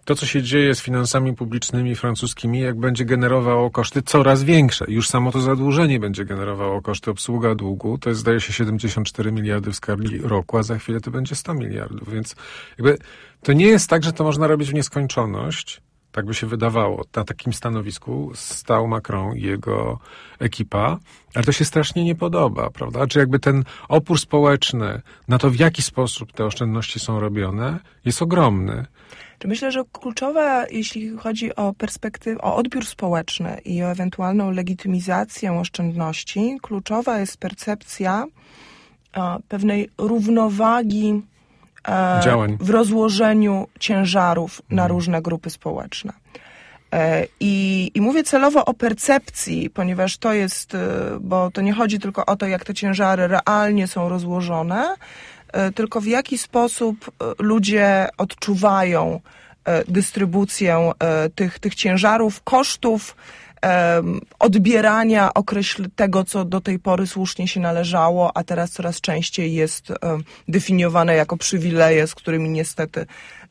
to, co się dzieje z finansami publicznymi francuskimi, jak będzie generowało koszty coraz większe. Już samo to zadłużenie będzie generowało koszty. Obsługa długu to jest, zdaje się, 74 miliardy w skali roku, a za chwilę to będzie 100 miliardów. Więc jakby to nie jest tak, że to można robić w nieskończoność. Tak by się wydawało. Na takim stanowisku stał Macron i jego ekipa, ale to się strasznie nie podoba, prawda? Czy jakby ten opór społeczny na to, w jaki sposób te oszczędności są robione, jest ogromny. Myślę, że kluczowa, jeśli chodzi o o odbiór społeczny i o ewentualną legitymizację oszczędności, kluczowa jest percepcja pewnej równowagi działań w rozłożeniu ciężarów na różne grupy społeczne. I mówię celowo o percepcji, ponieważ to jest, bo to nie chodzi tylko o to, jak te ciężary realnie są rozłożone, tylko w jaki sposób ludzie odczuwają dystrybucję tych ciężarów, kosztów odbierania tego, co do tej pory słusznie się należało, a teraz coraz częściej jest definiowane jako przywileje, z którymi niestety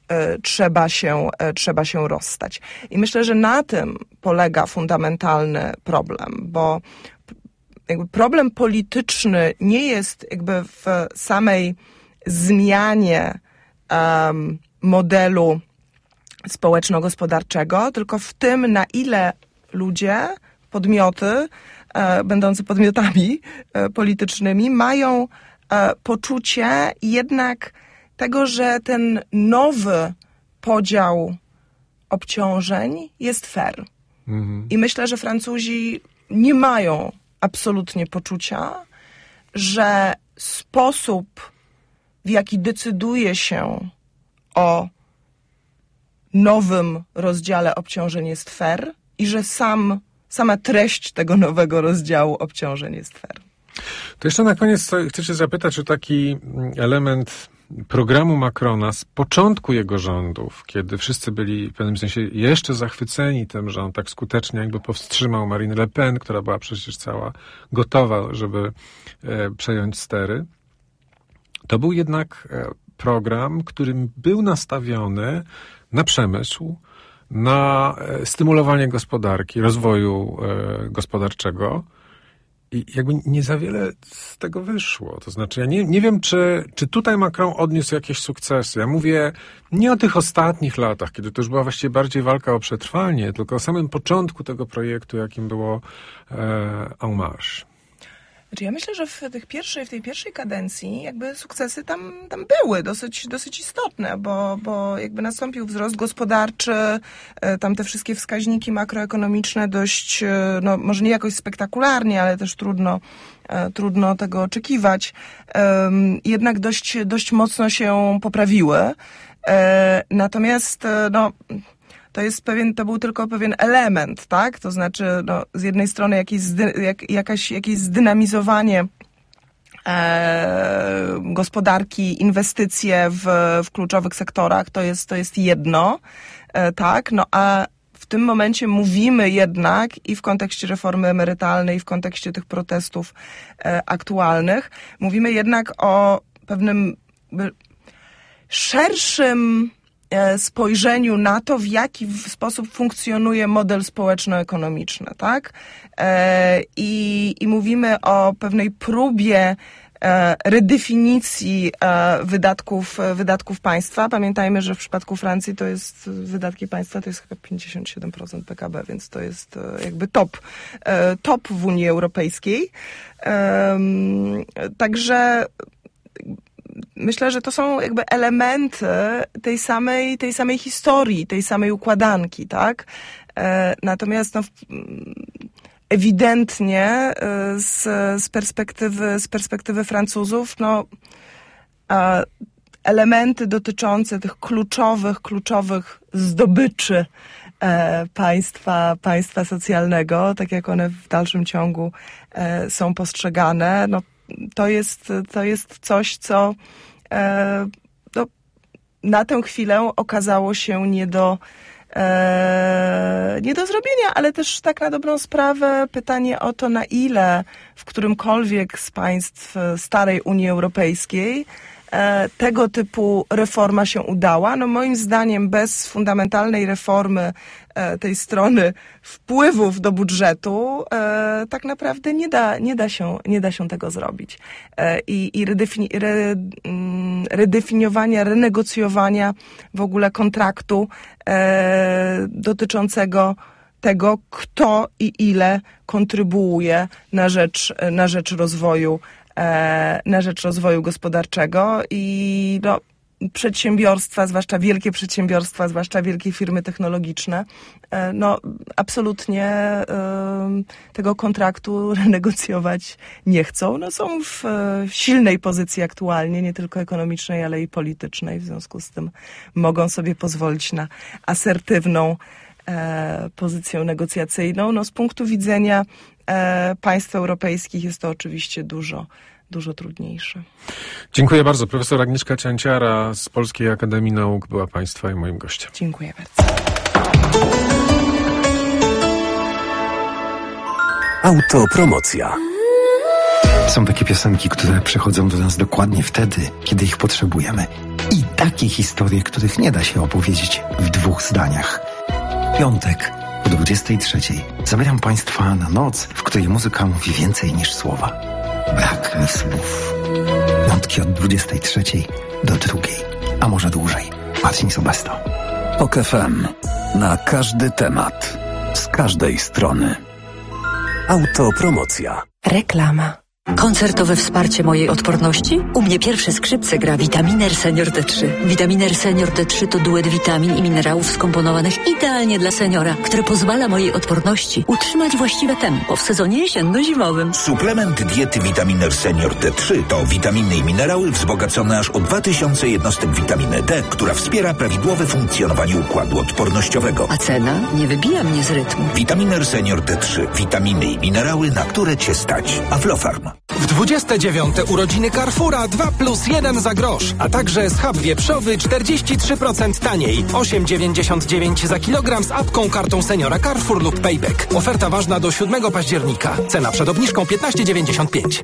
trzeba się rozstać. I myślę, że na tym polega fundamentalny problem, bo jakby problem polityczny nie jest jakby w samej zmianie modelu społeczno-gospodarczego, tylko w tym, na ile ludzie, podmioty, będące podmiotami politycznymi, mają poczucie jednak tego, że ten nowy podział obciążeń jest fair. I myślę, że Francuzi nie mają absolutnie poczucia, że sposób, w jaki decyduje się o nowym rozdziale obciążeń jest fair i że sama treść tego nowego rozdziału obciążeń jest fair. To jeszcze na koniec chcę się zapytać o taki element programu Macrona z początku jego rządów, kiedy wszyscy byli w pewnym sensie jeszcze zachwyceni tym, że on tak skutecznie jakby powstrzymał Marine Le Pen, która była przecież cała gotowa, żeby przejąć stery. To był jednak program, który był nastawiony na przemysł, na stymulowanie gospodarki, rozwoju gospodarczego. I jakby nie za wiele z tego wyszło. To znaczy, ja nie wiem, czy tutaj Macron odniósł jakieś sukcesy. Ja mówię nie o tych ostatnich latach, kiedy to już była właściwie bardziej walka o przetrwanie, tylko o samym początku tego projektu, jakim było En Marche. Znaczy ja myślę, że w tej pierwszej kadencji jakby sukcesy tam były dosyć istotne, bo jakby nastąpił wzrost gospodarczy, tam te wszystkie wskaźniki makroekonomiczne dość, no może nie jakoś spektakularnie, ale też trudno tego oczekiwać, jednak dość mocno się poprawiły. Natomiast to był tylko pewien element, tak? To znaczy, z jednej strony jakieś zdynamizowanie gospodarki, inwestycje w kluczowych sektorach, to jest jedno, tak? A w tym momencie mówimy jednak i w kontekście reformy emerytalnej, i w kontekście tych protestów aktualnych, mówimy jednak o pewnym szerszym spojrzeniu na to, w jaki sposób funkcjonuje model społeczno-ekonomiczny, tak? I mówimy o pewnej próbie redefinicji wydatków państwa. Pamiętajmy, że w przypadku Francji to jest wydatki państwa to jest chyba 57% PKB, więc to jest jakby top w Unii Europejskiej. Także myślę, że to są jakby elementy tej samej historii, tej samej układanki, tak? Natomiast ewidentnie z perspektywy Francuzów, elementy dotyczące tych kluczowych zdobyczy państwa socjalnego, tak jak one w dalszym ciągu są postrzegane, to jest coś, co na tę chwilę okazało się nie do zrobienia, ale też tak na dobrą sprawę pytanie o to, na ile w którymkolwiek z państw starej Unii Europejskiej tego typu reforma się udała. No moim zdaniem bez fundamentalnej reformy tej strony wpływów do budżetu tak naprawdę nie da się tego zrobić. I redefiniowania, renegocjowania w ogóle kontraktu dotyczącego tego, kto i ile kontrybuuje na rzecz rozwoju gospodarczego i no, przedsiębiorstwa, zwłaszcza wielkie przedsiębiorstwa, zwłaszcza wielkie firmy technologiczne, no absolutnie tego kontraktu renegocjować nie chcą. No, są w silnej pozycji aktualnie, nie tylko ekonomicznej, ale i politycznej. W związku z tym mogą sobie pozwolić na asertywną pozycję negocjacyjną. No, z punktu widzenia państw europejskich jest to oczywiście dużo trudniejsze. Dziękuję bardzo. Profesor Agnieszka Cianciara z Polskiej Akademii Nauk była Państwa i moim gościem. Dziękuję bardzo. Autopromocja. Są takie piosenki, które przychodzą do nas dokładnie wtedy, kiedy ich potrzebujemy. I takie historie, których nie da się opowiedzieć w 2 zdaniach. Piątek o 23:00 zabieram Państwa na noc, w której muzyka mówi więcej niż słowa. Brak mi słów. Piątki od 23:00 do 2:00, a może dłużej. Marcin Sobesto. TOK FM. Na każdy temat. Z każdej strony. Autopromocja. Reklama. Koncertowe wsparcie mojej odporności? U mnie pierwsze skrzypce gra Vitaminer Senior D3. Vitaminer Senior D3 to duet witamin i minerałów skomponowanych idealnie dla seniora, które pozwala mojej odporności utrzymać właściwe tempo w sezonie jesienno-zimowym. Suplement diety Vitaminer Senior D3 to witaminy i minerały wzbogacone aż o 2000 jednostek witaminy D, która wspiera prawidłowe funkcjonowanie układu odpornościowego. A cena nie wybija mnie z rytmu. Vitaminer Senior D3. Witaminy i minerały, na które Cię stać. Aflofarm. W 29. urodziny Carrefoura 2+1 za grosz, a także schab wieprzowy 43% taniej. 8,99 za kilogram z apką, kartą seniora Carrefour lub Payback. Oferta ważna do 7 października. Cena przed obniżką 15,95.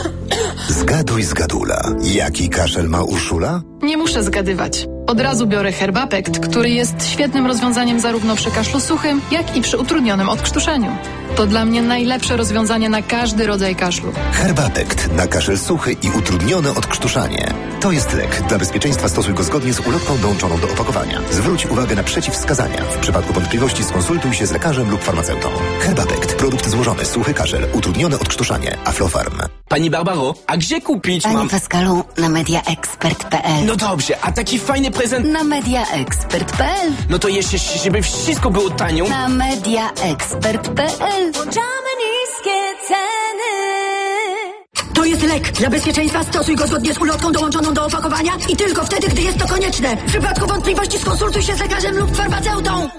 Zgaduj zgadula. Jaki kaszel ma Urszula? Nie muszę zgadywać. Od razu biorę Herbapekt, który jest świetnym rozwiązaniem zarówno przy kaszlu suchym, jak i przy utrudnionym odkrztuszeniu. To dla mnie najlepsze rozwiązanie na każdy rodzaj kaszlu. Herbapekt na kaszel suchy i utrudnione odkrztuszanie. To jest lek. Dla bezpieczeństwa stosuj go zgodnie z ulotką dołączoną do opakowania. Zwróć uwagę na przeciwwskazania. W przypadku wątpliwości skonsultuj się z lekarzem lub farmaceutą. Herbapekt. Produkt złożony. Suchy kaszel. Utrudnione odkrztuszanie. Aflofarm. Pani Barbaro, a gdzie kupić Panie Pascalu, na mediaexpert.pl. No dobrze, a taki fajny prezent... Na mediaexpert.pl. No to jeszcze, żeby wszystko było tanio. Na mediaexpert.pl. Włączamy niskie ceny. To jest lek. Dla bezpieczeństwa stosuj go zgodnie z ulotką dołączoną do opakowania i tylko wtedy, gdy jest to konieczne. W przypadku wątpliwości skonsultuj się z lekarzem lub farmaceutą.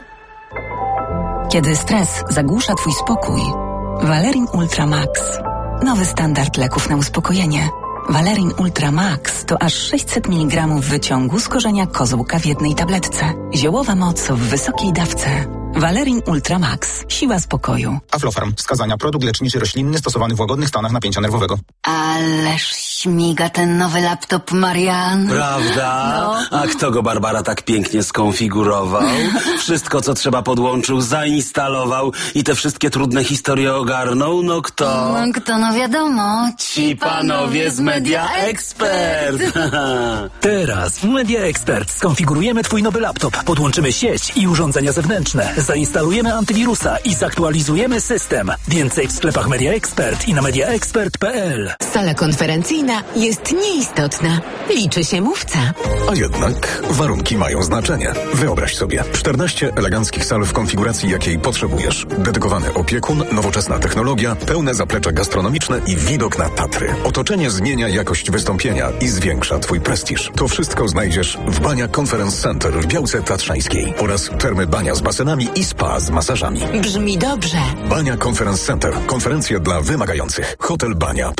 Kiedy stres zagłusza twój spokój, Valerin Ultra Max. Nowy standard leków na uspokojenie. Valerin Ultra Max to aż 600 mg wyciągu z korzenia kozłka w jednej tabletce. Ziołowa moc w wysokiej dawce. Valerin Ultra Max. Siła spokoju. Aflofarm. Wskazania. Produkt leczniczy roślinny stosowany w łagodnych stanach napięcia nerwowego. Ależ śmiga ten nowy laptop, Marian. Prawda? No. A kto go, Barbara, tak pięknie skonfigurował? Wszystko, co trzeba, podłączył, zainstalował i te wszystkie trudne historie ogarnął? No kto? No kto, no wiadomo. Ci panowie z Media Expert. Teraz w Media Expert skonfigurujemy twój nowy laptop, podłączymy sieć i urządzenia zewnętrzne, zainstalujemy antywirusa i zaktualizujemy system. Więcej w sklepach Media Expert i na mediaexpert.pl. Sala konferencyjna jest nieistotna. Liczy się mówca. A jednak warunki mają znaczenie. Wyobraź sobie 14 eleganckich sal w konfiguracji, jakiej potrzebujesz. Dedykowany opiekun, nowoczesna technologia, pełne zaplecze gastronomiczne i widok na Tatry. Otoczenie zmienia jakość wystąpienia i zwiększa twój prestiż. To wszystko znajdziesz w Bania Conference Center w Białce Tatrzańskiej oraz termy Bania z basenami i spa z masażami. Brzmi dobrze. Bania Conference Center. Konferencje dla wymagających. Hotelbania.pl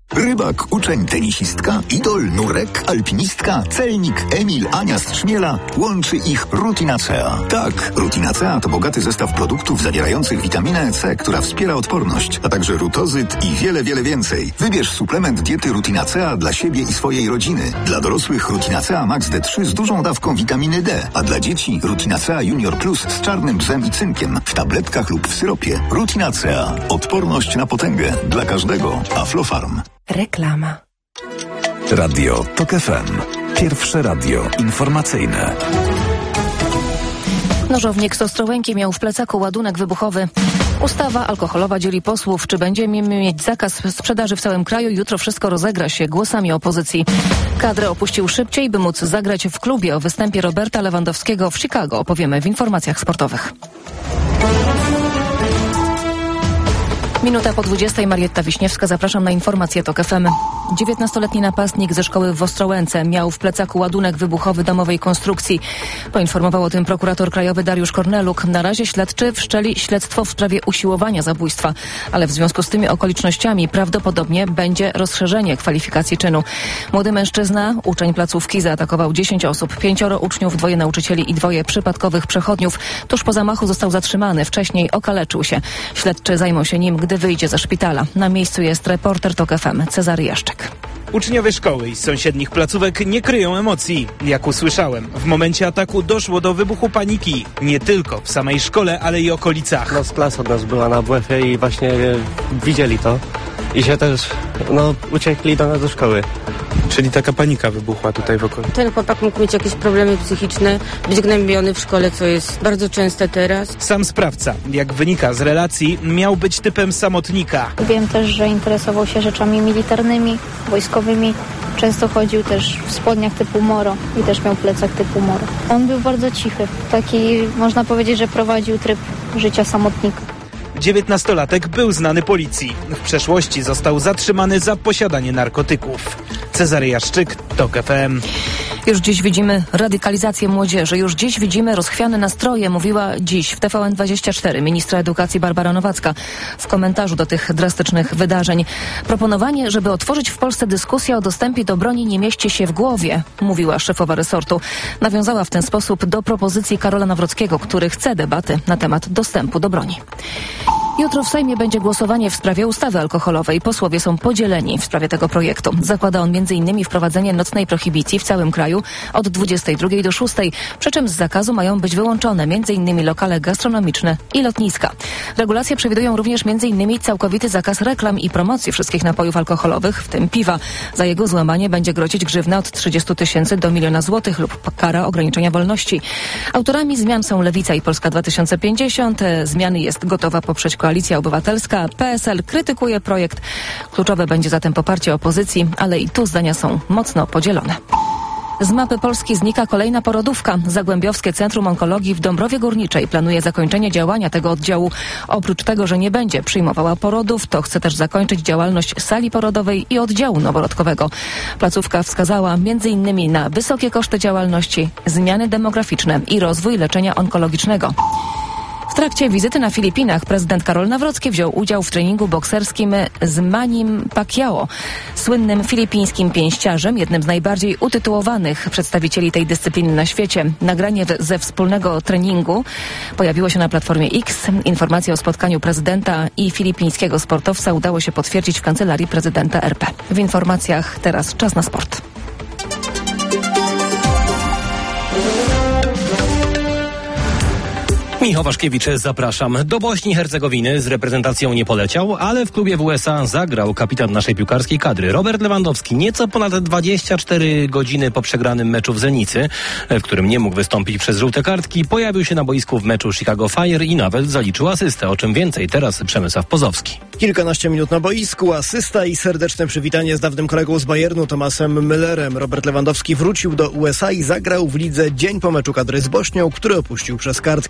Rybak, uczeń, tenisistka, idol, nurek, alpinistka, celnik, Emil, Ania z Trzmiela. Łączy ich Rutinacea. Tak, Rutinacea to bogaty zestaw produktów zawierających witaminę C, która wspiera odporność, a także rutozyt i wiele, wiele więcej. Wybierz suplement diety Rutinacea dla siebie i swojej rodziny. Dla dorosłych Rutinacea Max D3 z dużą dawką witaminy D, a dla dzieci Rutinacea Junior Plus z czarnym bzem i cynkiem w tabletkach lub w syropie. Rutinacea. Odporność na potęgę. Dla każdego. Aflofarm. Reklama. Radio TOK FM. Pierwsze radio informacyjne. Nożownik z Ostrołęki miał w plecaku ładunek wybuchowy. Ustawa alkoholowa dzieli posłów. Czy będziemy mieć zakaz sprzedaży w całym kraju? Jutro wszystko rozegra się głosami opozycji. Kadrę opuścił szybciej, by móc zagrać w klubie. O występie Roberta Lewandowskiego w Chicago opowiemy w informacjach sportowych. Minuta po 20. Marietta Wiśniewska. Zapraszam na informację TOK FM. 19-letni napastnik ze szkoły w Ostrołęce miał w plecaku ładunek wybuchowy domowej konstrukcji. Poinformował o tym prokurator krajowy Dariusz Korneluk. Na razie śledczy wszczęli śledztwo w sprawie usiłowania zabójstwa, ale w związku z tymi okolicznościami prawdopodobnie będzie rozszerzenie kwalifikacji czynu. Młody mężczyzna, uczeń placówki, zaatakował 10 osób, 5 uczniów, 2 nauczycieli i 2 przypadkowych przechodniów. Tuż po zamachu został zatrzymany. Wcześniej okaleczył się. Śledczy zajmą się nim, gdy wyjdzie ze szpitala. Na miejscu jest reporter TOK FM Cezary Jaszczek. Uczniowie szkoły i z sąsiednich placówek nie kryją emocji. Jak usłyszałem, w momencie ataku doszło do wybuchu paniki. Nie tylko w samej szkole, ale i okolicach. No z klas od nas była na WF-ie i właśnie widzieli to. I się też, uciekli do nas do szkoły. Czyli taka panika wybuchła tutaj w okolicy. Ten chłopak mógł mieć jakieś problemy psychiczne, być gnębiony w szkole, co jest bardzo częste teraz. Sam sprawca, jak wynika z relacji, miał być typem samotnika. Wiem też, że interesował się rzeczami militarnymi, wojskowymi. Często chodził też w spodniach typu moro i też miał plecak typu moro. On był bardzo cichy. Taki, można powiedzieć, że prowadził tryb życia samotnika. 19-latek był znany policji. W przeszłości został zatrzymany za posiadanie narkotyków. Cezary Jaszczyk, TOK FM. Już dziś widzimy radykalizację młodzieży. Już dziś widzimy rozchwiane nastroje, mówiła dziś w TVN24 ministra edukacji Barbara Nowacka w komentarzu do tych drastycznych wydarzeń. Proponowanie, żeby otworzyć w Polsce dyskusję o dostępie do broni, nie mieści się w głowie, mówiła szefowa resortu. Nawiązała w ten sposób do propozycji Karola Nawrockiego, który chce debaty na temat dostępu do broni. Jutro w Sejmie będzie głosowanie w sprawie ustawy alkoholowej. Posłowie są podzieleni w sprawie tego projektu. Zakłada on m.in. wprowadzenie nocnej prohibicji w całym kraju od 22 do 6, przy czym z zakazu mają być wyłączone m.in. lokale gastronomiczne i lotniska. Regulacje przewidują również m.in. całkowity zakaz reklam i promocji wszystkich napojów alkoholowych, w tym piwa. Za jego złamanie będzie grozić grzywna od 30 000 do 1 000 000 złotych lub kara ograniczenia wolności. Autorami zmian są Lewica i Polska 2050. Zmiany jest gotowa poprzeć Koalicja Obywatelska. PSL krytykuje projekt. Kluczowe będzie zatem poparcie opozycji, ale i tu zdania są mocno podzielone. Z mapy Polski znika kolejna porodówka. Zagłębiowskie Centrum Onkologii w Dąbrowie Górniczej planuje zakończenie działania tego oddziału. Oprócz tego, że nie będzie przyjmowała porodów, to chce też zakończyć działalność sali porodowej i oddziału noworodkowego. Placówka wskazała m.in. na wysokie koszty działalności, zmiany demograficzne i rozwój leczenia onkologicznego. W trakcie wizyty na Filipinach prezydent Karol Nawrocki wziął udział w treningu bokserskim z Mannym Pacquiao, słynnym filipińskim pięściarzem, jednym z najbardziej utytułowanych przedstawicieli tej dyscypliny na świecie. Nagranie ze wspólnego treningu pojawiło się na Platformie X. Informacje o spotkaniu prezydenta i filipińskiego sportowca udało się potwierdzić w Kancelarii Prezydenta RP. W informacjach teraz czas na sport. Michał Waszkiewicz, zapraszam. Do Bośni i Hercegowiny z reprezentacją nie poleciał, ale w klubie w USA zagrał kapitan naszej piłkarskiej kadry. Robert Lewandowski nieco ponad 24 godziny po przegranym meczu w Zenicy, w którym nie mógł wystąpić przez żółte kartki, pojawił się na boisku w meczu Chicago Fire i nawet zaliczył asystę. O czym więcej teraz Przemysław Pozowski. Kilkanaście minut na boisku, asysta i serdeczne przywitanie z dawnym kolegą z Bayernu, Thomasem Müllerem. Robert Lewandowski wrócił do USA i zagrał w lidze dzień po meczu kadry z Bośnią, który opuścił przez kartki. W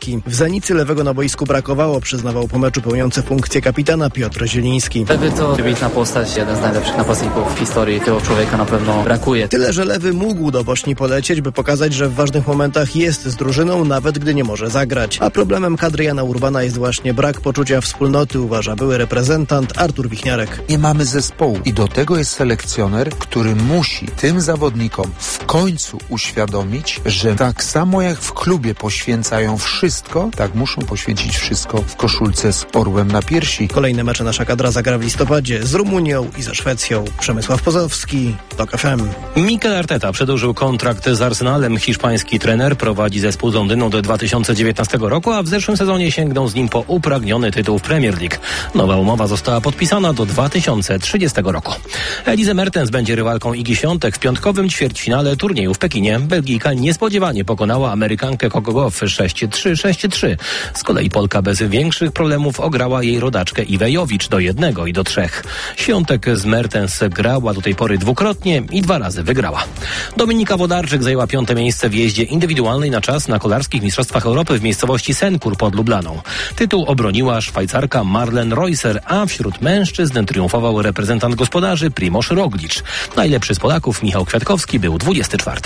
Zenicy lewego na boisku brakowało, przyznawał po meczu pełniący funkcję kapitana Piotr Zieliński. Lewy to wybitna postać, jeden z najlepszych napastników w historii. Tego człowieka na pewno brakuje. Tyle, że lewy mógł do Bośni polecieć, by pokazać, że w ważnych momentach jest z drużyną, nawet gdy nie może zagrać. A problemem kadry Jana Urbana jest właśnie brak poczucia wspólnoty, uważa były reprezentant Artur Wichniarek. Nie mamy zespołu i do tego jest selekcjoner, który musi tym zawodnikom w końcu uświadomić, że tak samo jak w klubie poświęcają wszystko, tak muszą poświęcić wszystko w koszulce z orłem na piersi. Kolejne mecze nasza kadra zagra w listopadzie z Rumunią i ze Szwecją. Przemysław Pozowski, TOK FM. Mikel Arteta przedłużył kontrakt z Arsenalem. Hiszpański trener prowadzi zespół z Londynu do 2019 roku, a w zeszłym sezonie sięgnął z nim po upragniony tytuł w Premier League. Nowa umowa została podpisana do 2030 roku. Elise Mertens będzie rywalką Igi Świątek w piątkowym ćwierćfinale turnieju w Pekinie. Belgijka niespodziewanie pokonała Amerykankę Coco Gauff 6-3, 6-3. Z kolei Polka bez większych problemów ograła jej rodaczkę Iwę Jowicz do 1 i do 3. Świątek z Mertens grała do tej pory dwukrotnie i 2 razy wygrała. Dominika Wodarczyk zajęła 5. miejsce w jeździe indywidualnej na czas na kolarskich mistrzostwach Europy w miejscowości Senkur pod Lublaną. Tytuł obroniła Szwajcarka Marlen Reusser, a wśród mężczyzn triumfował reprezentant gospodarzy Primož Roglič. Najlepszy z Polaków Michał Kwiatkowski był 24.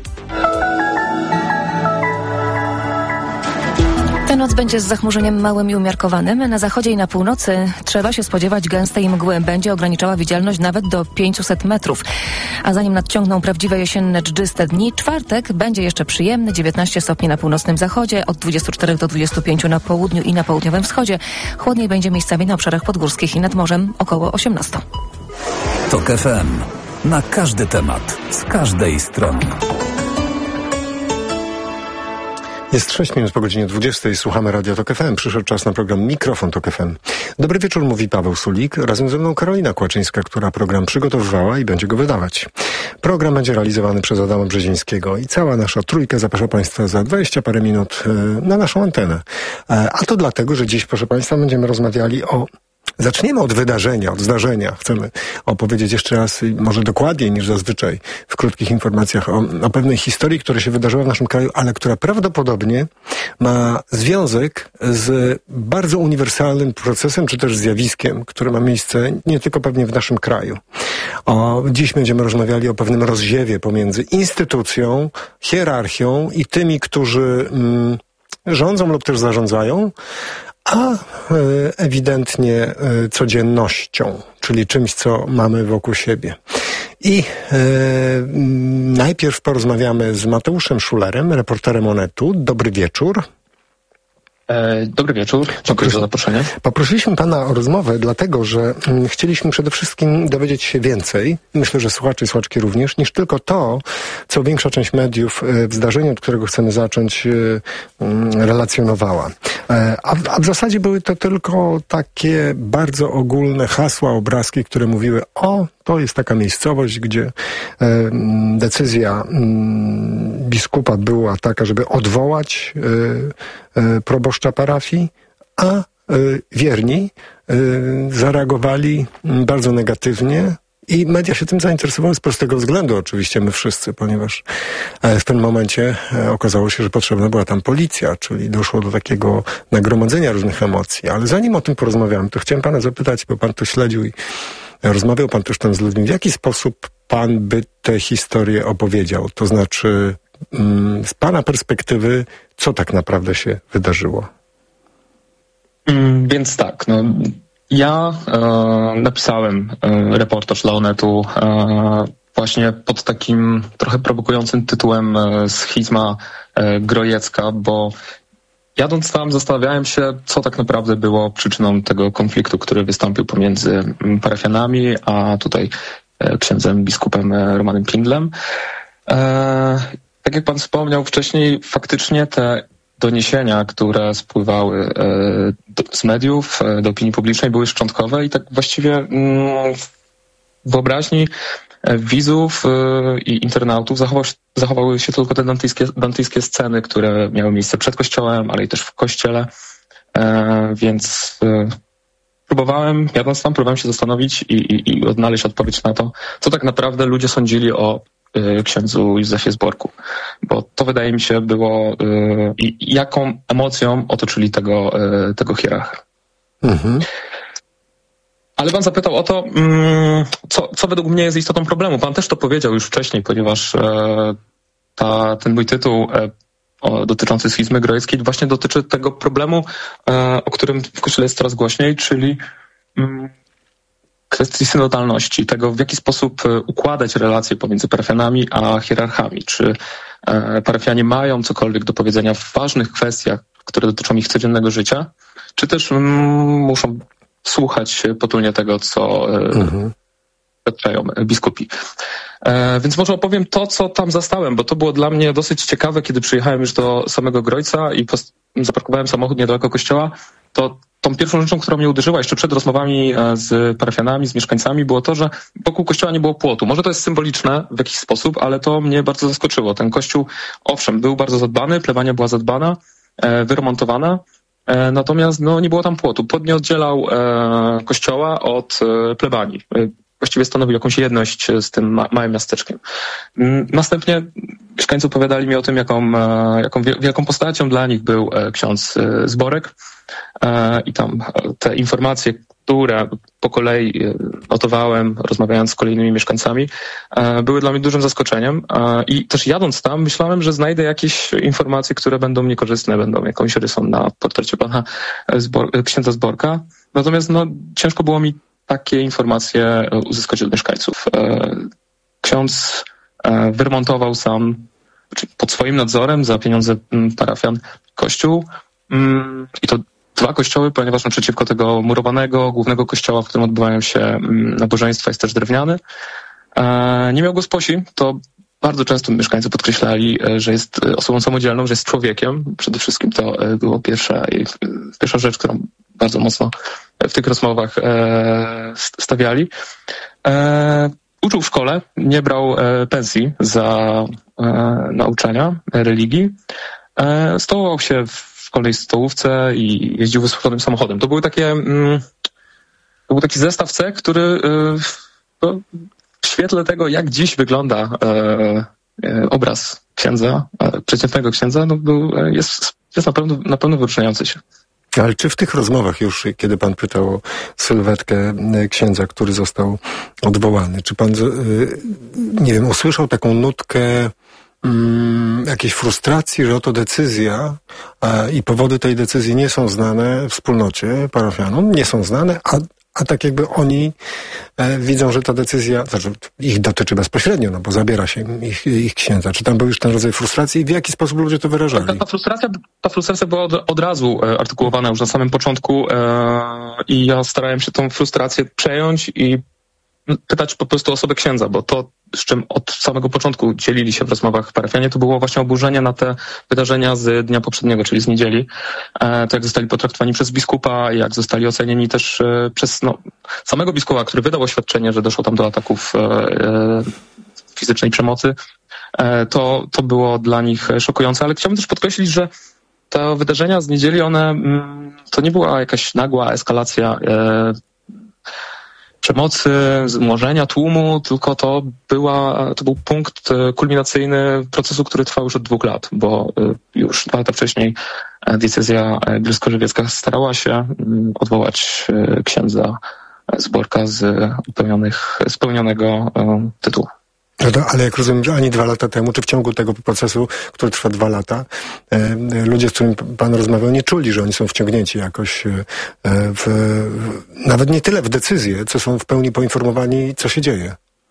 Ta noc będzie z zachmurzeniem małym i umiarkowanym. Na zachodzie i na północy trzeba się spodziewać gęstej mgły. Będzie ograniczała widzialność nawet do 500 metrów. A zanim nadciągną prawdziwe jesienne dżdżyste dni, czwartek będzie jeszcze przyjemny. 19 stopni na północnym zachodzie, od 24 do 25 na południu i na południowym wschodzie. Chłodniej będzie miejscami na obszarach podgórskich i nad morzem około 18. TOK FM. Na każdy temat, z każdej strony. Jest 6 minut po godzinie 20. Słuchamy Radia TOK FM. Przyszedł czas na program Mikrofon TOK FM. Dobry wieczór, mówi Paweł Sulik. Razem ze mną Karolina Kłaczyńska, która program przygotowywała i będzie go wydawać. Program będzie realizowany przez Adama Brzezińskiego i cała nasza trójka zaprasza Państwa za 20 parę minut na naszą antenę. A to dlatego, że dziś, proszę Państwa, będziemy rozmawiali Zaczniemy od wydarzenia, od zdarzenia. Chcemy opowiedzieć jeszcze raz, może dokładniej niż zazwyczaj w krótkich informacjach o pewnej historii, która się wydarzyła w naszym kraju, ale która prawdopodobnie ma związek z bardzo uniwersalnym procesem, czy też zjawiskiem, które ma miejsce nie tylko pewnie w naszym kraju. Dziś będziemy rozmawiali o pewnym rozziewie pomiędzy instytucją, hierarchią i tymi, którzy rządzą lub też zarządzają, a ewidentnie codziennością, czyli czymś, co mamy wokół siebie. I najpierw porozmawiamy z Mateuszem Szulerem, reporterem Onetu. Dobry wieczór. Dobry wieczór, dziękuję za zaproszenie. Poprosiliśmy Pana o rozmowę, dlatego że chcieliśmy przede wszystkim dowiedzieć się więcej, myślę, że słuchacze i słuchaczki również, niż tylko to, co większa część mediów w zdarzeniu, od którego chcemy zacząć, relacjonowała. A w zasadzie były to tylko takie bardzo ogólne hasła, obrazki, które mówiły: to jest taka miejscowość, gdzie decyzja biskupa była taka, żeby odwołać proboszcza parafii, a wierni zareagowali bardzo negatywnie i media się tym zainteresowały z prostego względu, oczywiście my wszyscy, ponieważ w tym momencie okazało się, że potrzebna była tam policja, czyli doszło do takiego nagromadzenia różnych emocji. Ale zanim o tym porozmawiamy, to chciałem Pana zapytać, bo Pan to śledził i rozmawiał Pan też tam z ludźmi, w jaki sposób Pan by tę historię opowiedział? To znaczy, z Pana perspektywy, co tak naprawdę się wydarzyło? Więc tak, ja napisałem reportaż dla Onetu właśnie pod takim trochę prowokującym tytułem Schizma Grojecka, bo jadąc tam zastanawiałem się, co tak naprawdę było przyczyną tego konfliktu, który wystąpił pomiędzy parafianami, a tutaj księdzem biskupem Romanem Kindlem. Tak jak pan wspomniał wcześniej, faktycznie te doniesienia, które spływały z mediów do opinii publicznej, były szczątkowe i tak właściwie w wyobraźni widzów i internautów zachowały się tylko te dantyjskie sceny, które miały miejsce przed kościołem, ale i też w kościele, więc jadąc tam, próbowałem się zastanowić i odnaleźć odpowiedź na to, co tak naprawdę ludzie sądzili o księdzu Józefie Zborku, bo to wydaje mi się było jaką emocją otoczyli tego hierarchę. Mhm. Ale pan zapytał o to, co według mnie jest istotą problemu. Pan też to powiedział już wcześniej, ponieważ ten mój tytuł dotyczący schizmy grojeckiej właśnie dotyczy tego problemu, o którym w Kościele jest coraz głośniej, czyli kwestii synodalności, tego w jaki sposób układać relacje pomiędzy parafianami a hierarchami. Czy parafianie mają cokolwiek do powiedzenia w ważnych kwestiach, które dotyczą ich codziennego życia, czy też muszą słuchać potulnie tego, co doświadczają biskupi. Więc może opowiem to, co tam zastałem, bo to było dla mnie dosyć ciekawe, kiedy przyjechałem już do samego Grojca i zaparkowałem samochód niedaleko kościoła, to tą pierwszą rzeczą, która mnie uderzyła jeszcze przed rozmowami z parafianami, z mieszkańcami, było to, że wokół kościoła nie było płotu. Może to jest symboliczne w jakiś sposób, ale to mnie bardzo zaskoczyło. Ten kościół, owszem, był bardzo zadbany, plebania była zadbana, wyremontowana, natomiast nie było tam płotu. Płot nie oddzielał kościoła od plebanii. Właściwie stanowił jakąś jedność z tym małym miasteczkiem. Następnie mieszkańcy opowiadali mi o tym, jaką postacią dla nich był ksiądz Zborek i tam te informacje, które po kolei notowałem, rozmawiając z kolejnymi mieszkańcami, były dla mnie dużym zaskoczeniem i też jadąc tam myślałem, że znajdę jakieś informacje, które będą mi korzystne, będą jakąś rysą na portrecie pana księdza Zborka. Natomiast ciężko było mi takie informacje uzyskać od mieszkańców. Ksiądz wyremontował sam, pod swoim nadzorem, za pieniądze parafian, kościół i to 2 kościoły, ponieważ naprzeciwko tego murowanego, głównego kościoła, w którym odbywają się nabożeństwa, jest też drewniany. Nie miał go sposi, to bardzo często mieszkańcy podkreślali, że jest osobą samodzielną, że jest człowiekiem. Przede wszystkim to było pierwsza rzecz, którą bardzo mocno w tych rozmowach stawiali. Uczył w szkole, nie brał pensji za nauczania religii. Stołował się w szkolnej stołówce i jeździł wysuszonym samochodem. To był taki zestaw cech, który w świetle tego, jak dziś wygląda obraz księdza, przeciętnego księdza, jest na pewno wyróżniający się. Ale czy w tych rozmowach już, kiedy pan pytał o sylwetkę księdza, który został odwołany, czy pan, nie wiem, usłyszał taką nutkę jakiejś frustracji, że oto decyzja i powody tej decyzji nie są znane wspólnocie parafianom, nie są znane, a tak jakby oni widzą, że ta decyzja, ich dotyczy bezpośrednio, bo zabiera się ich księdza. Czy tam był już ten rodzaj frustracji i w jaki sposób ludzie to wyrażali? Ta frustracja była od razu artykułowana już na samym początku i ja starałem się tą frustrację przejąć i pytać po prostu o osobę księdza, bo to, z czym od samego początku dzielili się w rozmowach parafianie, to było właśnie oburzenie na te wydarzenia z dnia poprzedniego, czyli z niedzieli. To jak zostali potraktowani przez biskupa, jak zostali ocenieni też przez samego biskupa, który wydał oświadczenie, że doszło tam do ataków fizycznej przemocy. To było dla nich szokujące, ale chciałbym też podkreślić, że te wydarzenia z niedzieli, to nie była jakaś nagła eskalacja przemocy, zmnożenia tłumu, tylko to był punkt kulminacyjny procesu, który trwał już od 2 lat, bo już 2 lata wcześniej diecezja bielsko-żywiecka starała się odwołać księdza Zborka z spełnionego tytułu. Ale jak rozumiem, że ani 2 lata temu, czy w ciągu tego procesu, który trwa 2 lata, ludzie, z którymi pan rozmawiał, nie czuli, że oni są wciągnięci jakoś nawet nie tyle w decyzję, co są w pełni poinformowani, co się dzieje.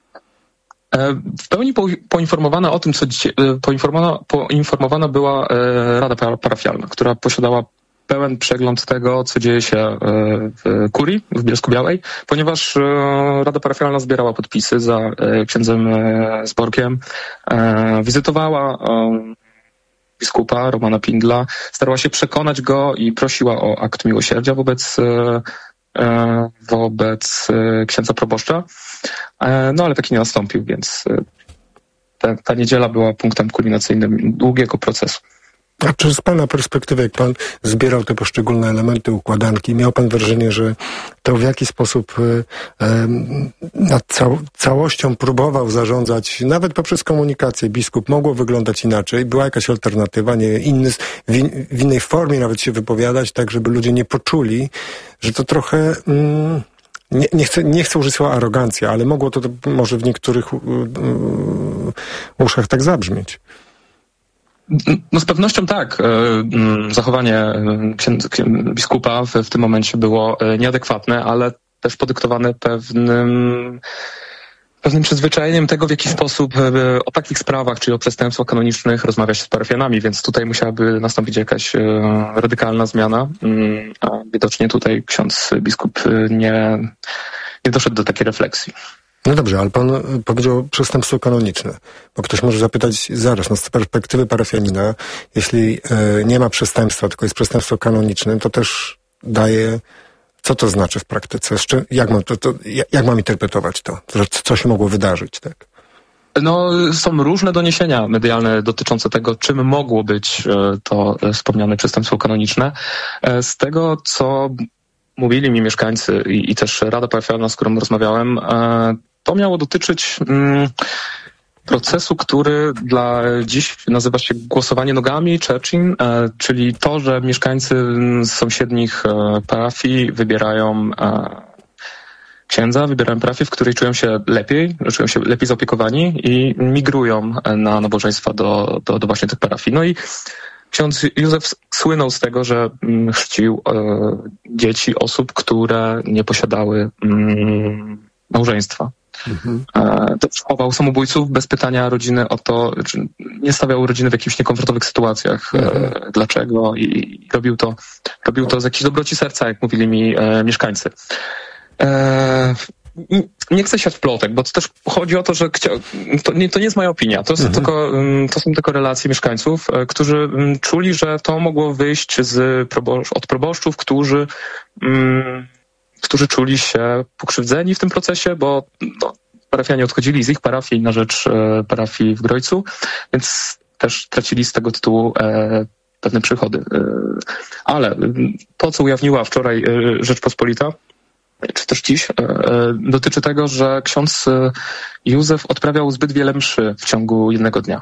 W pełni poinformowana o tym, poinformowana była Rada Parafialna, która posiadała pełen przegląd tego, co dzieje się w kurii, w Bielsku-Białej, ponieważ Rada Parafialna zbierała podpisy za księdzem Zborkiem, wizytowała biskupa Romana Pindla, starała się przekonać go i prosiła o akt miłosierdzia wobec księdza proboszcza, ale taki nie nastąpił, więc ta niedziela była punktem kulminacyjnym długiego procesu. A czy z pana perspektywy, jak pan zbierał te poszczególne elementy układanki, miał pan wrażenie, że to w jaki sposób nad całością próbował zarządzać, nawet poprzez komunikację biskup, mogło wyglądać inaczej? Była jakaś alternatywa, nie inny, w innej formie nawet się wypowiadać, tak żeby ludzie nie poczuli, że to trochę... Nie chcę użyć słowa arogancja, ale mogło to może w niektórych uszach tak zabrzmieć. No z pewnością tak. Zachowanie biskupa w tym momencie było nieadekwatne, ale też podyktowane pewnym przyzwyczajeniem tego, w jaki sposób o takich sprawach, czyli o przestępstwach kanonicznych rozmawia się z parafianami, więc tutaj musiałaby nastąpić jakaś radykalna zmiana, a widocznie tutaj ksiądz biskup nie doszedł do takiej refleksji. No dobrze, ale pan powiedział przestępstwo kanoniczne, bo ktoś może zapytać zaraz, no z perspektywy parafianina, jeśli nie ma przestępstwa, tylko jest przestępstwo kanoniczne, to też daje... Co to znaczy w praktyce? Jak mam interpretować to? Co się mogło wydarzyć, tak? No, są różne doniesienia medialne dotyczące tego, czym mogło być to wspomniane przestępstwo kanoniczne. Z tego, co mówili mi mieszkańcy i też Rada Parafialna, z którą rozmawiałem, to miało dotyczyć procesu, który dla dziś nazywa się głosowanie nogami, churching, czyli to, że mieszkańcy sąsiednich parafii wybierają księdza, wybierają parafię, w której czują się lepiej zaopiekowani i migrują na nabożeństwa do właśnie tych parafii. No i ksiądz Józef słynął z tego, że chrzcił dzieci osób, które nie posiadały małżeństwa. Chował samobójców bez pytania rodziny o to, czy nie stawiał rodziny w jakichś niekomfortowych sytuacjach, dlaczego i robił to z jakiejś dobroci serca, jak mówili mi mieszkańcy. Nie chcę siać w plotek, bo to też chodzi o to, że to nie jest moja opinia, to są tylko relacje mieszkańców, którzy czuli, że to mogło wyjść od proboszczów, którzy czuli się pokrzywdzeni w tym procesie, bo parafianie odchodzili z ich parafii na rzecz parafii w Grojcu, więc też tracili z tego tytułu pewne przychody. Ale to, co ujawniła wczoraj Rzeczpospolita, czy też dziś, dotyczy tego, że ksiądz Józef odprawiał zbyt wiele mszy w ciągu jednego dnia.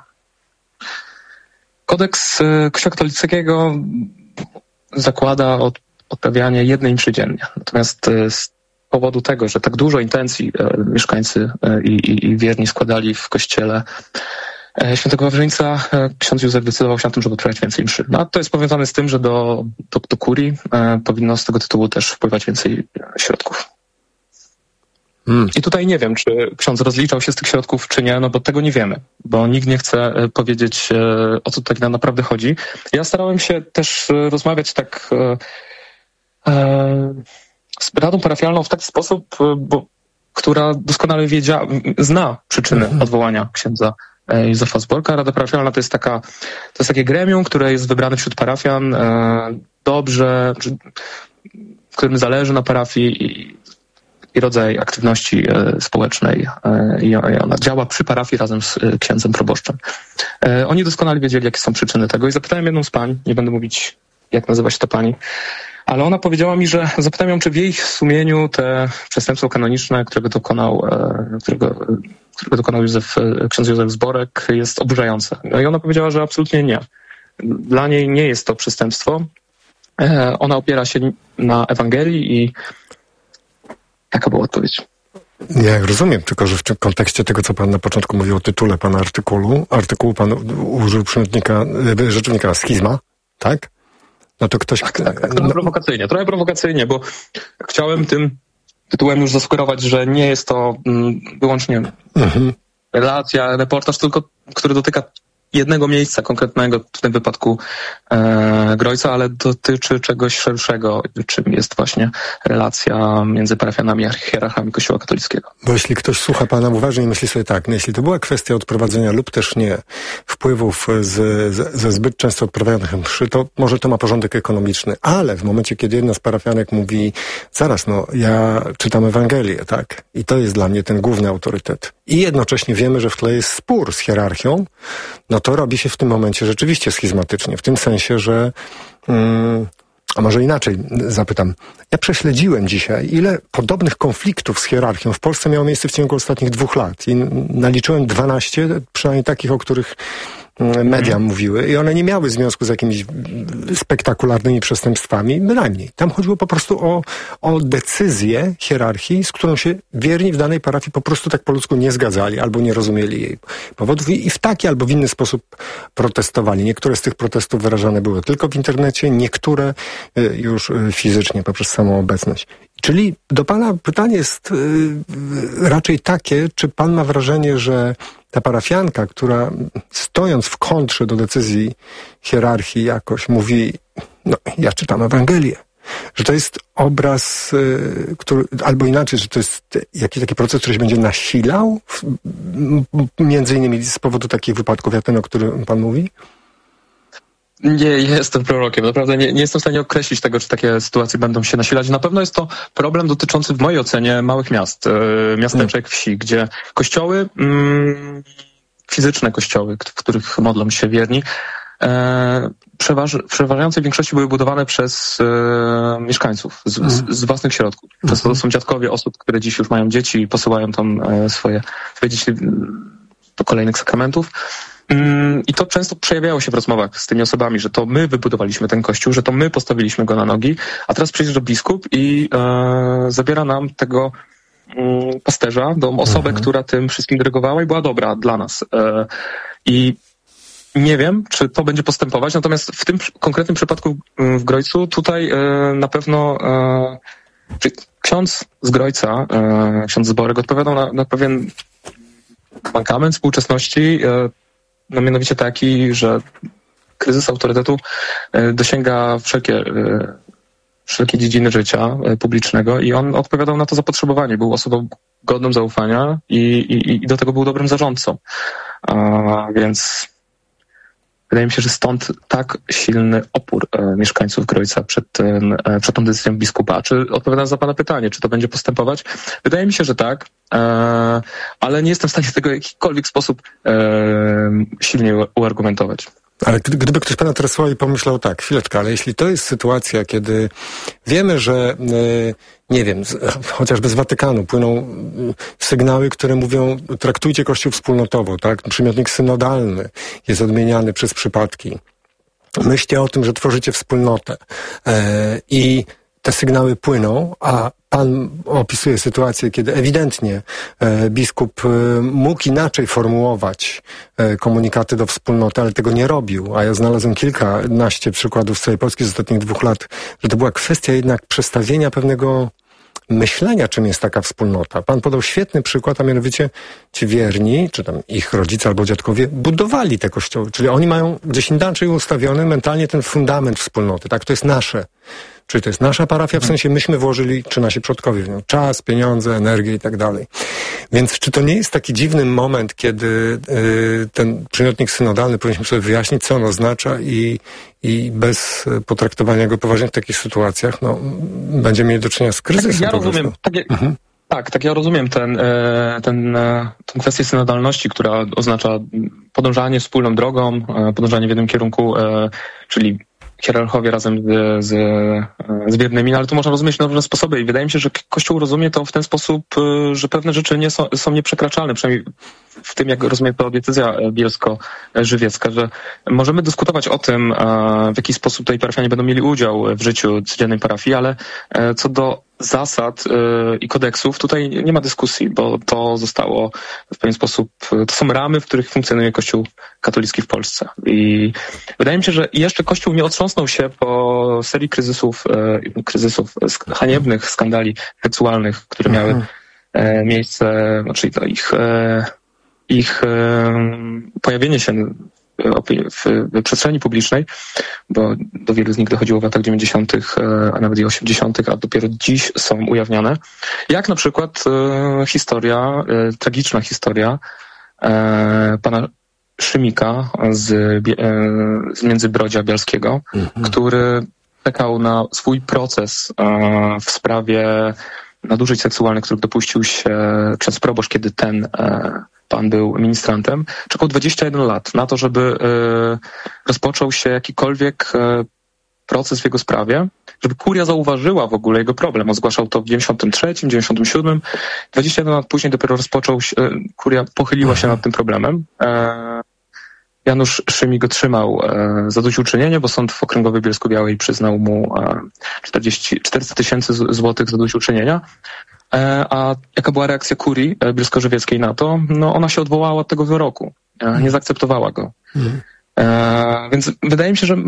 Kodeks Kościoła katolickiego zakłada odprawianie jednej mszy dziennie. Natomiast z powodu tego, że tak dużo intencji mieszkańcy i wierni składali w kościele Świętego Wawrzyńca, ksiądz Józef decydował się na tym, żeby odprawiać więcej mszy. No, a to jest powiązane z tym, że do kurii powinno z tego tytułu też wpływać więcej środków. I tutaj nie wiem, czy ksiądz rozliczał się z tych środków, czy nie, no bo tego nie wiemy, bo nikt nie chce powiedzieć, o co tutaj naprawdę chodzi. Ja starałem się też rozmawiać tak z Radą Parafialną w taki sposób, która doskonale zna przyczyny odwołania księdza Józefa Zborka. Rada Parafialna to jest takie gremium, które jest wybrane wśród parafian w którym zależy na parafii i rodzaj aktywności społecznej i ona działa przy parafii razem z księdzem proboszczem. Oni doskonale wiedzieli, jakie są przyczyny tego i zapytałem jedną z pań, nie będę mówić, jak nazywa się ta pani, ale ona powiedziała mi, że zapytałem ją, czy w jej sumieniu te przestępstwo kanoniczne, którego dokonał ksiądz Józef Zborek, jest oburzające. No i ona powiedziała, że absolutnie nie. Dla niej nie jest to przestępstwo. Ona opiera się na Ewangelii i taka była odpowiedź. Ja rozumiem, tylko że w kontekście tego, co pan na początku mówił o tytule pana artykułu pan użył rzeczownika schizma, tak? No to ktoś... Tak, trochę prowokacyjnie, bo chciałem tym tytułem już zasugerować, że nie jest to wyłącznie relacja, reportaż, tylko który dotyka jednego miejsca konkretnego, w tym wypadku Grojca, ale dotyczy czegoś szerszego, czym jest właśnie relacja między parafianami a hierarchami Kościoła katolickiego. Bo jeśli ktoś słucha pana uważnie i myśli sobie tak, no jeśli to była kwestia odprowadzenia lub też nie wpływów ze zbyt często odprawianych mszy, to może to ma porządek ekonomiczny, ale w momencie, kiedy jedna z parafianek mówi, zaraz, no ja czytam Ewangelię, tak? I to jest dla mnie ten główny autorytet. i jednocześnie wiemy, że w tle jest spór z hierarchią, no to robi się w tym momencie rzeczywiście schizmatycznie. W tym sensie, że... A może inaczej zapytam. Ja prześledziłem dzisiaj, ile podobnych konfliktów z hierarchią w Polsce miało miejsce w ciągu ostatnich 2 lat. I naliczyłem 12, przynajmniej takich, o których media mówiły. I one nie miały związku z jakimiś spektakularnymi przestępstwami, bynajmniej. Tam chodziło po prostu o decyzję hierarchii, z którą się wierni w danej parafii po prostu tak po ludzku nie zgadzali albo nie rozumieli jej powodów i w taki albo w inny sposób protestowali. Niektóre z tych protestów wyrażane były tylko w internecie, niektóre już fizycznie poprzez samą obecność. Czyli do pana pytanie jest raczej takie, czy pan ma wrażenie, że ta parafianka, która stojąc w kontrze do decyzji hierarchii jakoś mówi, no ja czytam Ewangelię, że to jest obraz, który, albo inaczej, że to jest jakiś taki proces, który się będzie nasilał, między innymi z powodu takich wypadków jak ten, o którym pan mówi? Nie jestem prorokiem. Naprawdę nie jestem w stanie określić tego, czy takie sytuacje będą się nasilać. Na pewno jest to problem dotyczący w mojej ocenie małych miast, miasteczek, wsi, gdzie kościoły, fizyczne kościoły, w których modlą się wierni, w przeważającej większości były budowane przez mieszkańców z własnych środków. Często to są dziadkowie osób, które dziś już mają dzieci i posyłają tam swoje dzieci do kolejnych sakramentów. I to często przejawiało się w rozmowach z tymi osobami, że to my wybudowaliśmy ten kościół, że to my postawiliśmy go na nogi, a teraz przyjeżdża biskup i zabiera nam tego pasterza, tą osobę, która tym wszystkim dyrygowała i była dobra dla nas. I nie wiem, czy to będzie postępować, natomiast w tym konkretnym przypadku w Grojcu tutaj na pewno ksiądz z Grojca, ksiądz Zborek odpowiadał na pewien mankament współczesności, no mianowicie taki, że kryzys autorytetu dosięga wszelkie dziedziny życia publicznego i on odpowiadał na to zapotrzebowanie. Był osobą godną zaufania i do tego był dobrym zarządcą. Więc wydaje mi się, że stąd tak silny opór mieszkańców Grojca przed tą decyzją biskupa. Czy odpowiadam za pana pytanie, czy to będzie postępować? Wydaje mi się, że tak, ale nie jestem w stanie tego w jakikolwiek sposób silnie uargumentować. Ale gdyby ktoś pana teraz słuchał i pomyślał tak, chwileczkę, ale jeśli to jest sytuacja, kiedy wiemy, że nie wiem, chociażby z Watykanu płyną sygnały, które mówią, traktujcie Kościół wspólnotowo, tak? Przymiotnik synodalny jest odmieniany przez przypadki. Myślcie o tym, że tworzycie wspólnotę i te sygnały płyną, a pan opisuje sytuację, kiedy ewidentnie biskup mógł inaczej formułować komunikaty do wspólnoty, ale tego nie robił. A ja znalazłem kilkanaście przykładów z całej Polski z ostatnich 2 lat, że to była kwestia jednak przestawienia pewnego myślenia, czym jest taka wspólnota. Pan podał świetny przykład, a mianowicie ci wierni, czy tam ich rodzice albo dziadkowie, budowali te kościoły. Czyli oni mają gdzieś inaczej ustawiony mentalnie ten fundament wspólnoty. Tak, to jest nasze. Czyli to jest nasza parafia, w sensie myśmy włożyli, czy nasi przodkowie w nią, czas, pieniądze, energię i tak dalej. Więc czy to nie jest taki dziwny moment, kiedy ten przymiotnik synodalny powinniśmy sobie wyjaśnić, co on oznacza i bez potraktowania go poważnie w takich sytuacjach, no, będziemy mieli do czynienia z kryzysem. Ja rozumiem. Tak, ja rozumiem tę kwestię synodalności, która oznacza podążanie wspólną drogą, podążanie w jednym kierunku, czyli hierarchowie razem z wiernymi, no ale to można rozumieć na różne sposoby i wydaje mi się, że Kościół rozumie to w ten sposób, że pewne rzeczy nie są nieprzekraczalne, przynajmniej w tym, jak rozumie to decyzja bielsko-żywiecka, że możemy dyskutować o tym, w jaki sposób tutaj parafianie będą mieli udział w życiu codziennej parafii, ale co do zasad i kodeksów, tutaj nie ma dyskusji, bo to zostało w pewien sposób, to są ramy, w których funkcjonuje Kościół katolicki w Polsce. I wydaje mi się, że jeszcze Kościół nie otrząsnął się po serii kryzysów haniebnych, skandali seksualnych, które miały miejsce, czyli to ich pojawienie się w przestrzeni publicznej, bo do wielu z nich dochodziło w latach 90., a nawet i 80., a dopiero dziś są ujawniane. Jak na przykład tragiczna historia pana Szymika z Międzybrodzia Bialskiego, który czekał na swój proces w sprawie nadużyć seksualnych, których dopuścił się ksiądz proboszcz, kiedy ten pan był ministrantem, czekał 21 lat na to, żeby rozpoczął się jakikolwiek proces w jego sprawie, żeby kuria zauważyła w ogóle jego problem. On zgłaszał to w 93, 97. 21 lat później dopiero kuria pochyliła się nad tym problemem. Janusz Szymik otrzymał zadośćuczynienie, bo sąd okręgowy Bielsko-Białej przyznał mu 400 tysięcy złotych zadośćuczynienia. A jaka była reakcja kurii bielsko-żywieckiej na to? No, ona się odwołała od tego wyroku. Nie zaakceptowała go. Więc wydaje mi się, że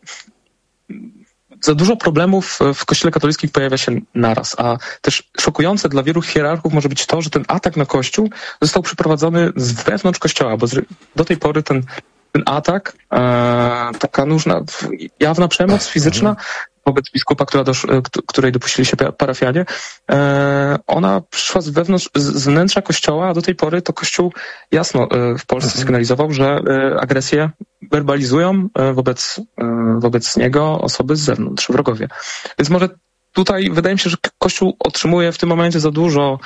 za dużo problemów w Kościele katolickim pojawia się naraz, a też szokujące dla wielu hierarchów może być to, że ten atak na Kościół został przeprowadzony z wewnątrz Kościoła, bo do tej pory ten atak, taka jawna przemoc fizyczna wobec biskupa, której dopuścili się parafianie, ona przyszła z wnętrza Kościoła, a do tej pory to Kościół jasno w Polsce sygnalizował, że agresję werbalizują wobec niego osoby z zewnątrz, wrogowie. Więc może tutaj wydaje mi się, że Kościół otrzymuje w tym momencie za dużo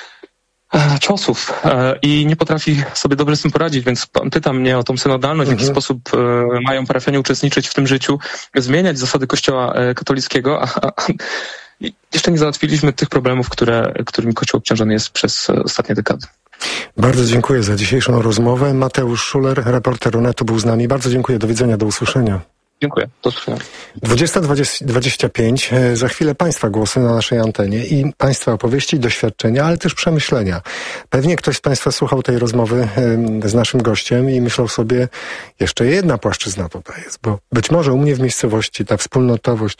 ciosów i nie potrafi sobie dobrze z tym poradzić, więc pan pyta mnie o tą synodalność, w jaki sposób mają parafianie uczestniczyć w tym życiu, zmieniać zasady Kościoła katolickiego, a jeszcze nie załatwiliśmy tych problemów, którymi Kościół obciążony jest przez ostatnie dekady. Bardzo dziękuję za dzisiejszą rozmowę. Mateusz Szuler, reporter Onetu, był z nami. Bardzo dziękuję. Do widzenia, do usłyszenia. Dziękuję. Do usłyszenia. 20:25. Za chwilę Państwa głosy na naszej antenie i Państwa opowieści, doświadczenia, ale też przemyślenia. Pewnie ktoś z Państwa słuchał tej rozmowy z naszym gościem i myślał sobie, jeszcze jedna płaszczyzna tutaj jest, bo być może u mnie w miejscowości ta wspólnotowość,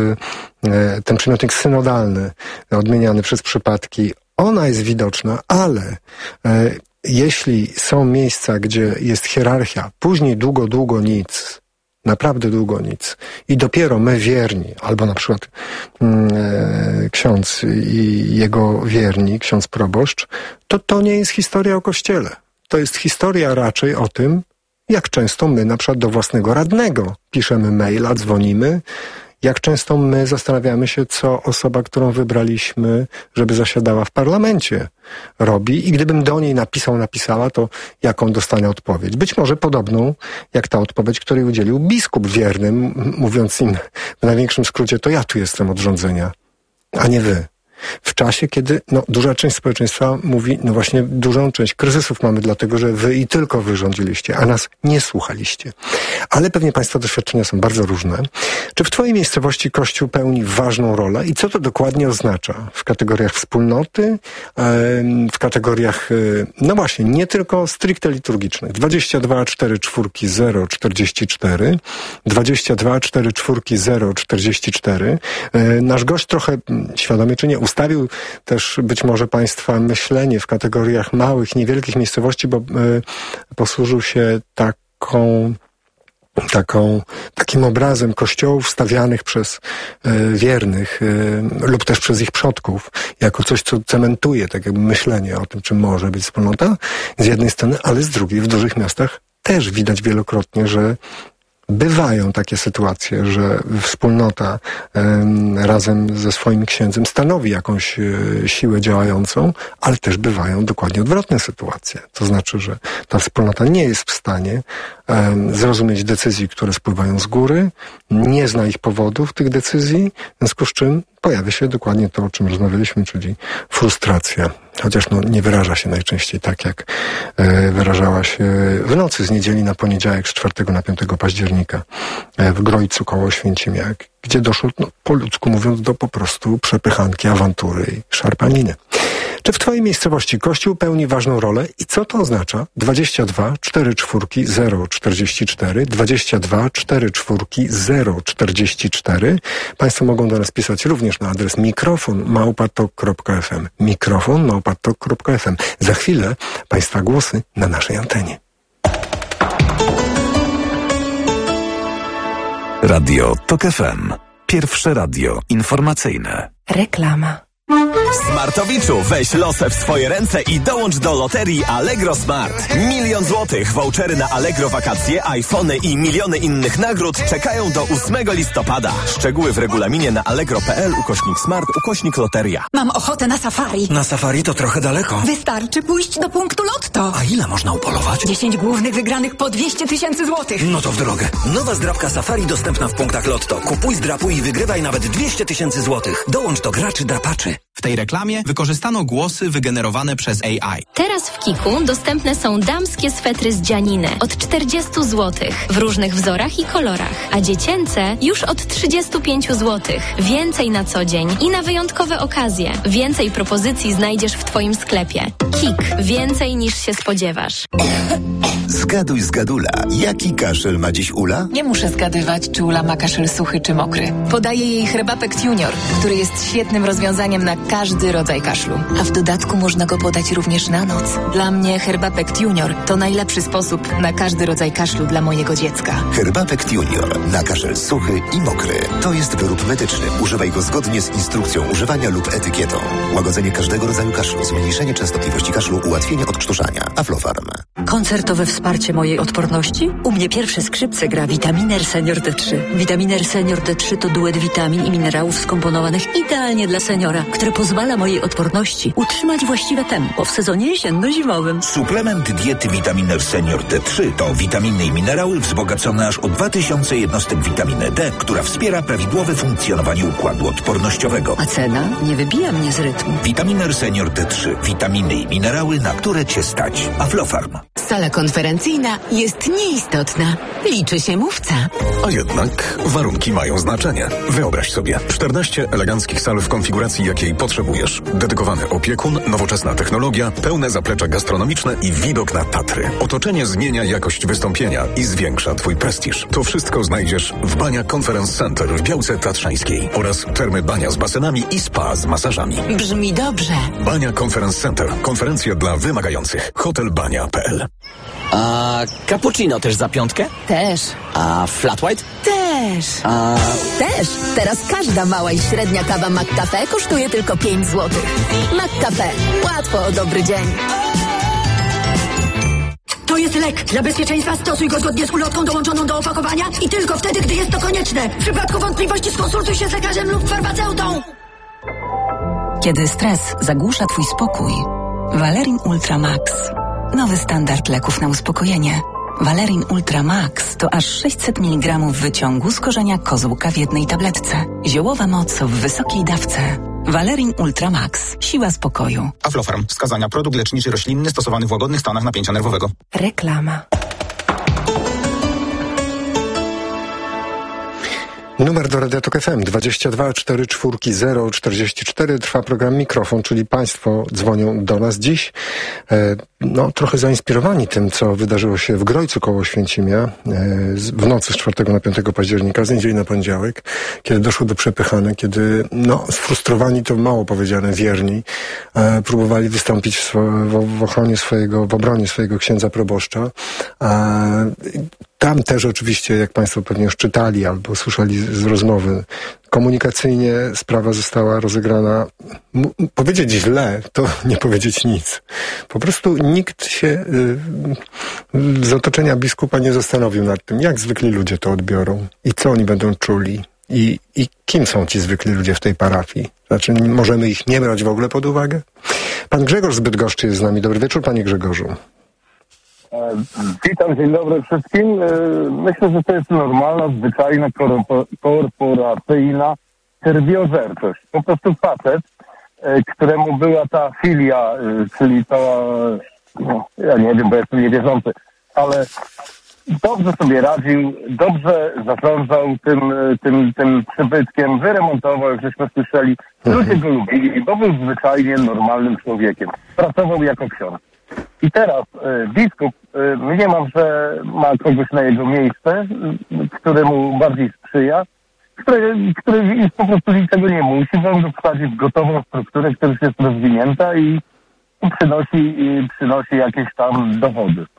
ten przymiotnik synodalny, odmieniany przez przypadki, ona jest widoczna, ale jeśli są miejsca, gdzie jest hierarchia, później długo nic, naprawdę długo nic. I dopiero my wierni, albo na przykład ksiądz i jego wierni, ksiądz proboszcz, to nie jest historia o Kościele. To jest historia raczej o tym, jak często my na przykład do własnego radnego piszemy maila, dzwonimy, jak często my zastanawiamy się, co osoba, którą wybraliśmy, żeby zasiadała w parlamencie, robi i gdybym do niej napisała, to jaką dostanie odpowiedź. Być może podobną, jak ta odpowiedź, której udzielił biskup wiernym, mówiąc im w największym skrócie, to ja tu jestem od rządzenia, a nie wy. W czasie, kiedy duża część społeczeństwa mówi, właśnie dużą część kryzysów mamy dlatego, że wy i tylko wy rządziliście, a nas nie słuchaliście. Ale pewnie Państwa doświadczenia są bardzo różne. Czy w Twojej miejscowości Kościół pełni ważną rolę i co to dokładnie oznacza w kategoriach wspólnoty, w kategoriach, właśnie, nie tylko stricte liturgicznych. 22 44 044, 22 44 044. Nasz gość trochę, świadomie czy nie, ustawił też być może Państwa myślenie w kategoriach małych, niewielkich miejscowości, bo posłużył się takim obrazem kościołów stawianych przez wiernych lub też przez ich przodków, jako coś, co cementuje tak jakby myślenie o tym, czym może być wspólnota z jednej strony, ale z drugiej w dużych miastach też widać wielokrotnie, że bywają takie sytuacje, że wspólnota razem ze swoim księdzem stanowi jakąś siłę działającą, ale też bywają dokładnie odwrotne sytuacje. To znaczy, że ta wspólnota nie jest w stanie zrozumieć decyzji, które spływają z góry, nie zna ich powodów, tych decyzji, w związku z czym pojawia się dokładnie to, o czym rozmawialiśmy, czyli frustracja. Chociaż nie wyraża się najczęściej tak, jak wyrażała się w nocy z niedzieli na poniedziałek z 4 na 5 października w Grojcu koło Oświęcimia, gdzie doszło, po ludzku mówiąc, do po prostu przepychanki, awantury i szarpaniny. Czy w Twojej miejscowości Kościół pełni ważną rolę i co to oznacza? 22 44 044, 22 44 044. Państwo mogą do nas pisać również na adres mikrofon@tok.fm. mikrofon@tok.fm. Za chwilę Państwa głosy na naszej antenie. Radio TOK FM. Pierwsze radio informacyjne. Reklama. Smartowiczu, weź losę w swoje ręce i dołącz do loterii Allegro Smart. 1 000 000 złotych, vouchery na Allegro wakacje, iPhony i miliony innych nagród czekają do 8 listopada. Szczegóły w regulaminie na allegro.pl/smart/loteria. Mam ochotę na safari. Na safari to trochę daleko. Wystarczy pójść do punktu Lotto. A ile można upolować? 10 głównych wygranych po 200 000 złotych. No to w drogę. Nowa zdrabka safari dostępna w punktach Lotto. Kupuj, zdrapuj i wygrywaj nawet 200 000 złotych. Dołącz do graczy drapaczy. W tej reklamie wykorzystano głosy wygenerowane przez AI. Teraz w Kiku dostępne są damskie swetry z dzianiny od 40 zł w różnych wzorach i kolorach, a dziecięce już od 35 zł. Więcej na co dzień i na wyjątkowe okazje. Więcej propozycji znajdziesz w Twoim sklepie. Kik. Więcej niż się spodziewasz. Zgaduj, zgadula. Jaki kaszel ma dziś Ula? Nie muszę zgadywać, czy Ula ma kaszel suchy czy mokry. Podaję jej Herbapekt Junior, który jest świetnym rozwiązaniem na każdy rodzaj kaszlu. A w dodatku można go podać również na noc. Dla mnie Herbapekt Junior to najlepszy sposób na każdy rodzaj kaszlu dla mojego dziecka. Herbapekt Junior na kaszel suchy i mokry. To jest wyrób medyczny. Używaj go zgodnie z instrukcją używania lub etykietą. Łagodzenie każdego rodzaju kaszlu, zmniejszenie częstotliwości kaszlu, ułatwienie odszczuszania. Aflofarm. Koncertowe wsparcie mojej odporności? U mnie pierwsze skrzypce gra Vitaminer Senior D3. Vitaminer Senior D3 to duet witamin i minerałów skomponowanych idealnie dla seniora, które pozwala mojej odporności utrzymać właściwe tempo w sezonie jesienno-zimowym. Suplement diety Vitaminer Senior D3 to witaminy i minerały wzbogacone aż o 2000 jednostek witaminy D, która wspiera prawidłowe funkcjonowanie układu odpornościowego. A cena nie wybija mnie z rytmu. Vitaminer Senior D3. Witaminy i minerały, na które Cię stać. Aflofarm. Sala konferencyjna jest nieistotna. Liczy się mówca. A jednak warunki mają znaczenie. Wyobraź sobie 14 eleganckich sal w konfiguracji, jakiej potrzebujesz. Dedykowany opiekun, nowoczesna technologia, pełne zaplecze gastronomiczne i widok na Tatry. Otoczenie zmienia jakość wystąpienia i zwiększa Twój prestiż. To wszystko znajdziesz w Bania Conference Center w Białce Tatrzańskiej oraz termy Bania z basenami i spa z masażami. Brzmi dobrze. Bania Conference Center. Konferencje dla wymagających. Hotelbania.pl. A cappuccino też za 5? Też. A flat white? Też. Też. Teraz każda mała i średnia kawa McCafe kosztuje tylko 5 zł. McCafe. Łatwo o dobry dzień. To jest lek. Dla bezpieczeństwa stosuj go zgodnie z ulotką dołączoną do opakowania i tylko wtedy, gdy jest to konieczne. W przypadku wątpliwości skonsultuj się z lekarzem lub farmaceutą. Kiedy stres zagłusza Twój spokój, Valerin Ultra Max. Nowy standard leków na uspokojenie. Valerin Ultra Max to aż 600 mg wyciągu z korzenia kozłka w jednej tabletce. Ziołowa moc w wysokiej dawce. Valerin Ultra Max. Siła spokoju. Aflofarm. Wskazania. Produkt leczniczy roślinny stosowany w łagodnych stanach napięcia nerwowego. Reklama. Numer do Radia Tok FM 22 44 044. Trwa program Mikrofon, czyli Państwo dzwonią do nas dziś. Trochę zainspirowani tym, co wydarzyło się w Grojcu koło Oświęcimia w nocy z 4 na 5 października, z niedzieli na poniedziałek, kiedy doszło do przepychanek, kiedy sfrustrowani, to mało powiedziane, wierni, próbowali wystąpić w obronie swojego księdza proboszcza. Tam też oczywiście, jak Państwo pewnie już czytali albo słyszeli z rozmowy, komunikacyjnie sprawa została rozegrana, powiedzieć źle, to nie powiedzieć nic. Po prostu nikt się z otoczenia biskupa nie zastanowił nad tym, jak zwykli ludzie to odbiorą i co oni będą czuli i kim są ci zwykli ludzie w tej parafii. Znaczy, możemy ich nie brać w ogóle pod uwagę? Pan Grzegorz z Bydgoszczy jest z nami. Dobry wieczór, panie Grzegorzu. Witam, dzień dobry wszystkim. Myślę, że to jest normalna, zwyczajna, korporacyjna krwiożerczość. Po prostu facet, któremu była ta filia, czyli to, ja nie wiem, bo jestem niewierzący, ale dobrze sobie radził, dobrze zarządzał tym przybytkiem, wyremontował, jak żeśmy słyszeli. Ludzie go lubili, bo był zwyczajnie normalnym człowiekiem. Pracował jako ksiądz. I teraz biskup, mniemam, że ma kogoś na jego miejsce, który mu bardziej sprzyja, który po prostu niczego nie musi, bo on go wsadzi w gotową strukturę, która już jest rozwinięta i przynosi jakieś tam dochody.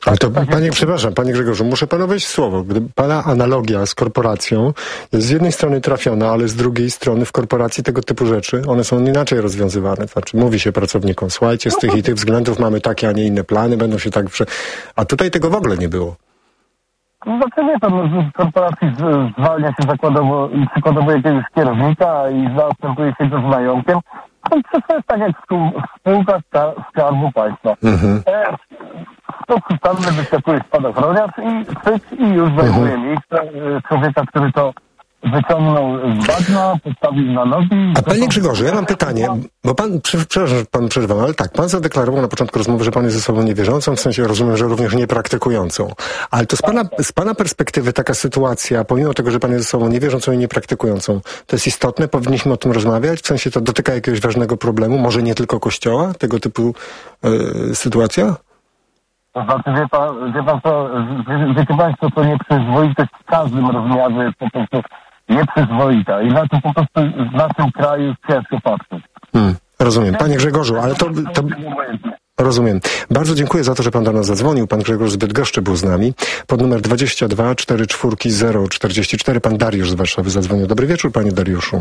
Ale to, przepraszam, panie Grzegorzu, muszę panu wejść w słowo. Gdy pana analogia z korporacją jest z jednej strony trafiona, ale z drugiej strony w korporacji tego typu rzeczy, one są inaczej rozwiązywane. Znaczy, mówi się pracownikom, słuchajcie, z tych i tych względów mamy takie, a nie inne plany, będą się tak... A tutaj tego w ogóle nie było. Znaczy nie, to z korporacji zwalnia się przykładowo jakiegoś kierownika i zastępuje się go znajomkiem. To wszystko jest tak jak w spółkach Skarbu Państwa. To przystanny wyskakuje spadochroniarz i już zajmuje miejsce człowieka, który to wyciągnął z bagna, postawił na nogi. A panie Grzegorzu, ja mam pytanie, bo pan, przepraszam, że pan przerwam, ale tak, pan zadeklarował na początku rozmowy, że pan jest osobą niewierzącą, w sensie rozumiem, że również niepraktykującą. Ale to z pana perspektywy taka sytuacja, pomimo tego, że pan jest osobą niewierzącą i niepraktykującą, to jest istotne? Powinniśmy o tym rozmawiać? W sensie to dotyka jakiegoś ważnego problemu? Może nie tylko Kościoła? Tego typu sytuacja? To znaczy, wiecie państwo, to nieprzyzwoitość w każdym rozmiarze jest po prostu nieprzyzwoita i na to po prostu w naszym kraju ciężko patrzeć. Rozumiem. Panie Grzegorzu, ale to... Rozumiem. Bardzo dziękuję za to, że pan do nas zadzwonił. Pan Grzegorz z Bydgoszczy był z nami. Pod numer 22 44 044. Pan Dariusz z Warszawy zadzwonił. Dobry wieczór, panie Dariuszu.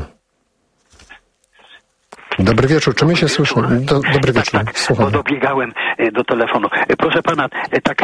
Dobry wieczór, czy my się słyszymy? Dobry wieczór, słucham. Bo dobiegałem do telefonu. Proszę pana, tak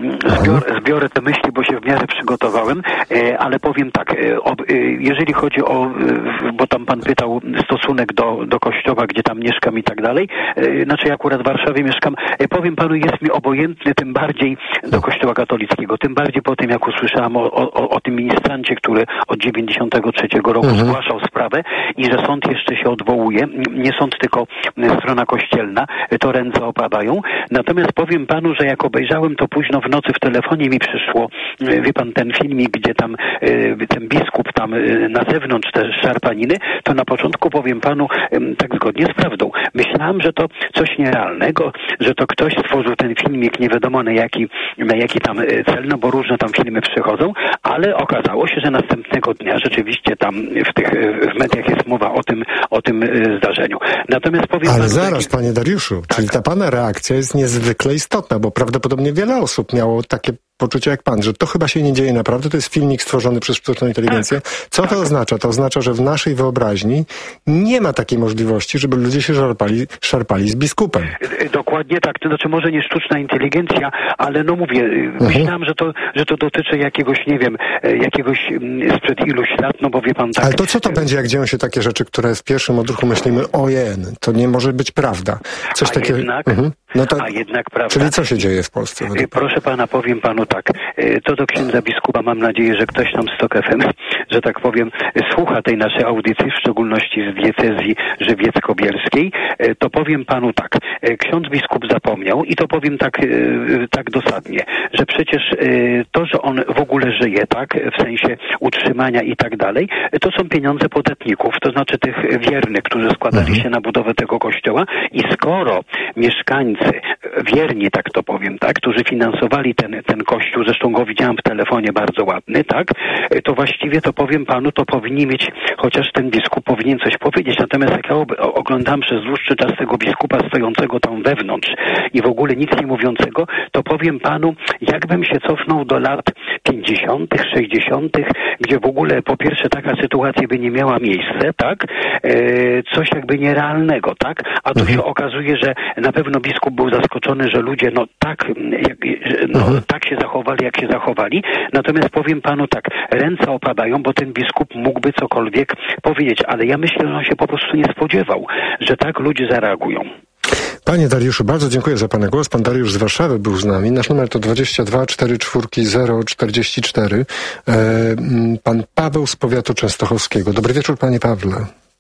zbiorę te myśli, bo się w miarę przygotowałem, ale powiem tak, jeżeli chodzi o, bo tam pan pytał stosunek do kościoła, gdzie tam mieszkam i tak dalej, znaczy ja akurat w Warszawie mieszkam, powiem panu, jest mi obojętny tym bardziej do kościoła katolickiego, tym bardziej po tym, jak usłyszałem o tym ministrancie, który od 93 roku zgłaszał sprawę i że sąd jeszcze się odwołuje, nie sąd, tylko strona kościelna, to ręce opadają. Natomiast powiem panu, że jak obejrzałem to późno w nocy w telefonie mi przyszło, wie pan, ten filmik, gdzie tam ten biskup tam na zewnątrz te szarpaniny, to na początku powiem panu tak zgodnie z prawdą. Myślałem, że to coś nierealnego, że to ktoś stworzył ten filmik, nie wiadomo na jaki tam cel, no bo różne tam filmy przychodzą, ale okazało się, że następnego dnia rzeczywiście tam w mediach jest mowa o tym zdarzeniu. Natomiast powiem ale panu, zaraz, panie Dariuszu, czyli ta pana reakcja jest niezwykle istotna, bo prawdopodobnie wiele osób miało takie poczucie jak pan, że to chyba się nie dzieje naprawdę, to jest filmik stworzony przez sztuczną inteligencję. Co to oznacza? To oznacza, że w naszej wyobraźni nie ma takiej możliwości, żeby ludzie się szarpali z biskupem. Dokładnie tak, to znaczy może nie sztuczna inteligencja, ale no mówię, myślałem, że to dotyczy jakiegoś, nie wiem, sprzed iluś lat, no bo wie pan tak. Ale to co to będzie, jak dzieją się takie rzeczy, które w pierwszym odruchu myślimy, ojen, to nie może być prawda. Coś takiego. A jednak prawda. Czyli co się dzieje w Polsce? Proszę pana, powiem panu tak, co do księdza biskupa, mam nadzieję, że ktoś tam z TOK FM, że tak powiem, słucha tej naszej audycji, w szczególności z diecezji żywiecko-bielskiej, to powiem panu tak, ksiądz biskup zapomniał i to powiem tak dosadnie, że przecież to, że on w ogóle żyje, tak, w sensie utrzymania i tak dalej, to są pieniądze podatników, to znaczy tych wiernych, którzy składali się na budowę tego kościoła i skoro mieszkańcy, wierni, tak to powiem, tak, którzy finansowali ten kościół, zresztą go widziałem w telefonie, bardzo ładny, tak, to właściwie to powiem panu, to powinni mieć, chociaż ten biskup powinien coś powiedzieć, natomiast jak ja oglądam przez dłuższy czas tego biskupa stojącego tam wewnątrz i w ogóle nic nie mówiącego, to powiem panu, jakbym się cofnął do lat 50., 60., gdzie w ogóle po pierwsze taka sytuacja by nie miała miejsca, tak, coś jakby nierealnego, tak, a tu się okazuje, że na pewno biskup był zaskoczony, że ludzie tak się zachowali, jak się zachowali. Natomiast powiem panu tak, ręce opadają, bo ten biskup mógłby cokolwiek powiedzieć, ale ja myślę, że on się po prostu nie spodziewał, że tak ludzie zareagują. Panie Dariuszu, bardzo dziękuję za pana głos. Pan Dariusz z Warszawy był z nami. Nasz numer to 22 44 044. Pan Paweł z powiatu częstochowskiego. Dobry wieczór, panie Pawle.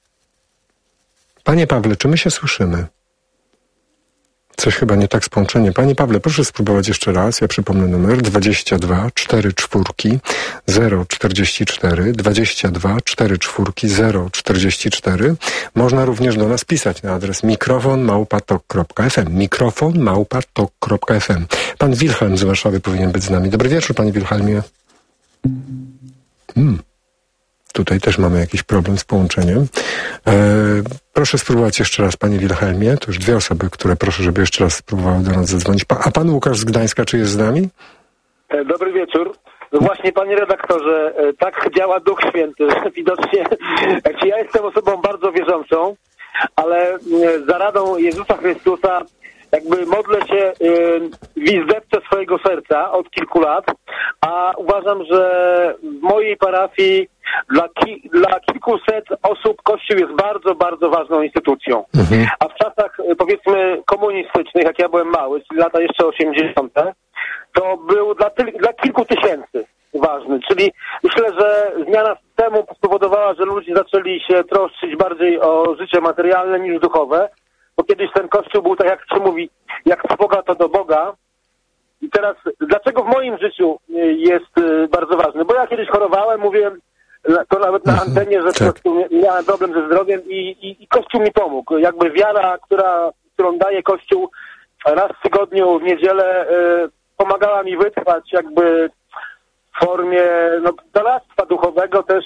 Panie Pawle, czy my się słyszymy? Coś chyba nie tak z połączeniem. Panie Pawle, proszę spróbować jeszcze raz. Ja przypomnę numer 22 44 044 22 44 044. Można również do nas pisać na adres mikrofon@tok.fm. mikrofon@tok.fm. Pan Wilhelm z Warszawy powinien być z nami. Dobry wieczór, panie Wilhelmie. Tutaj też mamy jakiś problem z połączeniem. Proszę spróbować jeszcze raz, panie Wilhelmie. To już 2 osoby, które proszę, żeby jeszcze raz spróbowały do nas zadzwonić. A pan Łukasz z Gdańska, czy jest z nami? Dobry wieczór. No właśnie, panie redaktorze, tak działa Duch Święty. Widocznie ja jestem osobą bardzo wierzącą, ale za radą Jezusa Chrystusa jakby modlę się w izdebce swojego serca od kilku lat, a uważam, że w mojej parafii dla kilkuset osób Kościół jest bardzo, bardzo ważną instytucją. A w czasach, powiedzmy, komunistycznych, jak ja byłem mały, czyli lata jeszcze 80., to był dla kilku tysięcy ważny. Czyli myślę, że zmiana systemu spowodowała, że ludzie zaczęli się troszczyć bardziej o życie materialne niż duchowe, bo kiedyś ten Kościół był, tak jak się mówi, jak z Boga to do Boga. I teraz, dlaczego w moim życiu jest bardzo ważny? Bo ja kiedyś chorowałem, mówiłem to nawet na antenie, że po prostu miałem problem ze zdrowiem i Kościół mi pomógł. Jakby wiara, którą daje Kościół raz w tygodniu, w niedzielę, pomagała mi wytrwać jakby w formie doradztwa duchowego też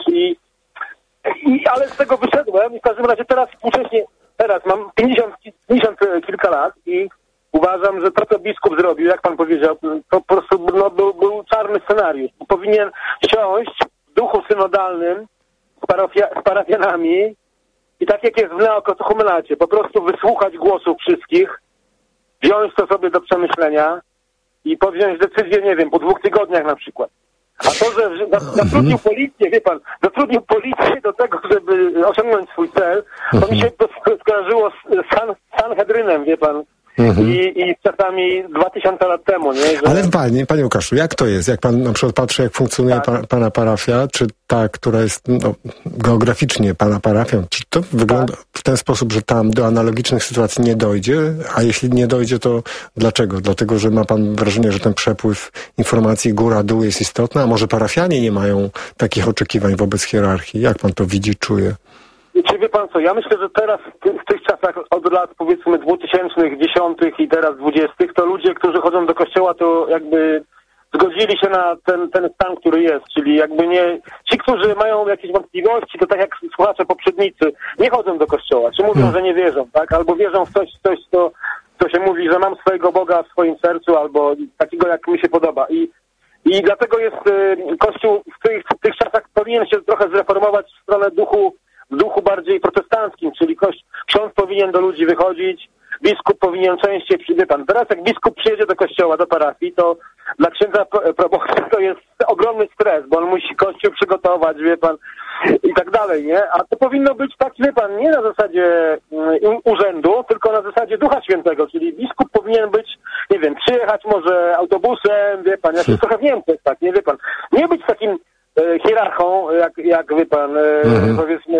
ale z tego wyszedłem i w każdym razie teraz mam 50 kilka lat i uważam, że to, co biskup zrobił, jak pan powiedział, to po prostu był czarny scenariusz. Powinien siąść w duchu synodalnym z parafianami i tak jak jest w neokatechumenacie, po prostu wysłuchać głosów wszystkich, wziąć to sobie do przemyślenia i podjąć decyzję, nie wiem, po 2 tygodniach na przykład. A to, że zatrudnił policję, wie pan, zatrudnił policję do tego, żeby osiągnąć swój cel, to mi się to skojarzyło z Sanhedrynem, wie pan, i z czasami 2000 lat temu, nie? Że... Ale panie Łukaszu, jak to jest? Jak pan na przykład patrzy, jak funkcjonuje pana parafia, czy ta, która jest geograficznie pana parafią, czy to wygląda w ten sposób, że tam do analogicznych sytuacji nie dojdzie? A jeśli nie dojdzie, to dlaczego? Dlatego, że ma pan wrażenie, że ten przepływ informacji góra-dół jest istotny, a może parafianie nie mają takich oczekiwań wobec hierarchii? Jak pan to widzi, czuje? Czy wie pan co, ja myślę, że teraz w tych czasach od lat powiedzmy 2010 i teraz 20, to ludzie, którzy chodzą do kościoła, to jakby zgodzili się na ten stan, który jest, czyli jakby nie... Ci, którzy mają jakieś wątpliwości, to tak jak słuchacze poprzednicy, nie chodzą do kościoła, czy mówią, że nie wierzą, tak? Albo wierzą w coś, co się mówi, że mam swojego Boga w swoim sercu, albo takiego, jak mi się podoba. I dlatego jest Kościół w tych czasach powinien się trochę zreformować w stronę w duchu bardziej protestanckim, czyli ksiądz powinien do ludzi wychodzić, biskup powinien częściej, wie pan, teraz jak biskup przyjedzie do kościoła, do parafii, to dla księdza proboszcza to jest ogromny stres, bo on musi kościół przygotować, wie pan, i tak dalej, nie? A to powinno być tak, wie pan, nie na zasadzie urzędu, tylko na zasadzie Ducha Świętego, czyli biskup powinien być, nie wiem, przyjechać może autobusem, wie pan, jak jest trochę w Niemczech, tak, nie, wie pan, nie być takim hierarchą, jak wie pan, powiedzmy,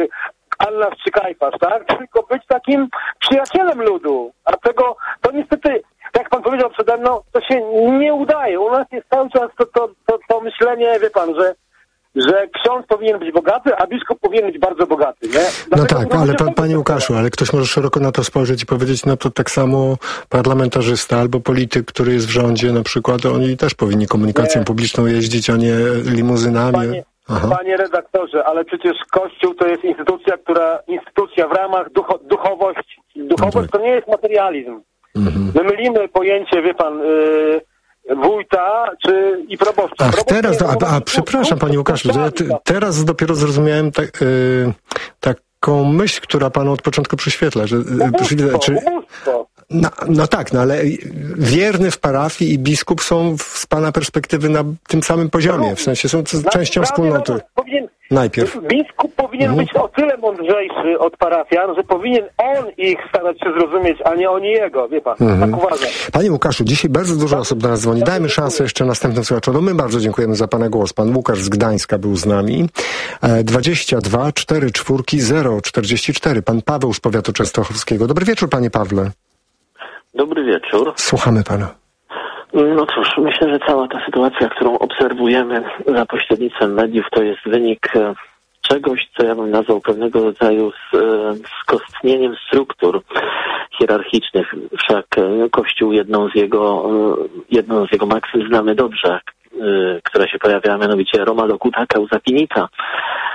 Anna czy Kajfasz, tak? Tylko być takim przyjacielem ludu. A to niestety, jak pan powiedział przede mną, to się nie udaje. U nas jest cały czas to myślenie, wie pan, że ksiądz powinien być bogaty, a biskup powinien być bardzo bogaty, nie? Dlatego no tak, ale panie Łukaszu, ale ktoś może szeroko na to spojrzeć i powiedzieć, no to tak samo parlamentarzysta albo polityk, który jest w rządzie na przykład, oni też powinni komunikacją publiczną jeździć, a nie limuzynami. Panie redaktorze, ale przecież Kościół to jest instytucja w ramach duchowości. Duchowość to nie jest materializm. My mylimy pojęcie, wie pan, wójta i proboszcza. Przepraszam panie Łukaszu, ja teraz dopiero zrozumiałem taką myśl, która panu od początku przyświetla, że No tak, ale wierny w parafii i biskup są z pana perspektywy na tym samym poziomie, w sensie są częścią wspólnoty. Najpierw. Biskup powinien być o tyle mądrzejszy od parafian, że powinien on ich starać się zrozumieć, a nie oni jego, wie pan. Tak uważam. Panie Łukaszu, dzisiaj bardzo dużo osób do nas dzwoni. Dajmy szansę jeszcze następnym słuchaczom. No my bardzo dziękujemy za pana głos. Pan Łukasz z Gdańska był z nami. 22 44 044. Pan Paweł z powiatu częstochowskiego. Dobry wieczór, panie Pawle. Dobry wieczór. Słuchamy pana. No cóż, myślę, że cała ta sytuacja, którą obserwujemy za pośrednictwem mediów, to jest wynik czegoś, co ja bym nazwał pewnego rodzaju skostnieniem struktur hierarchicznych. Wszak Kościół jedną z jego maksym znamy dobrze, która się pojawiała, mianowicie Roma locuta causa finita.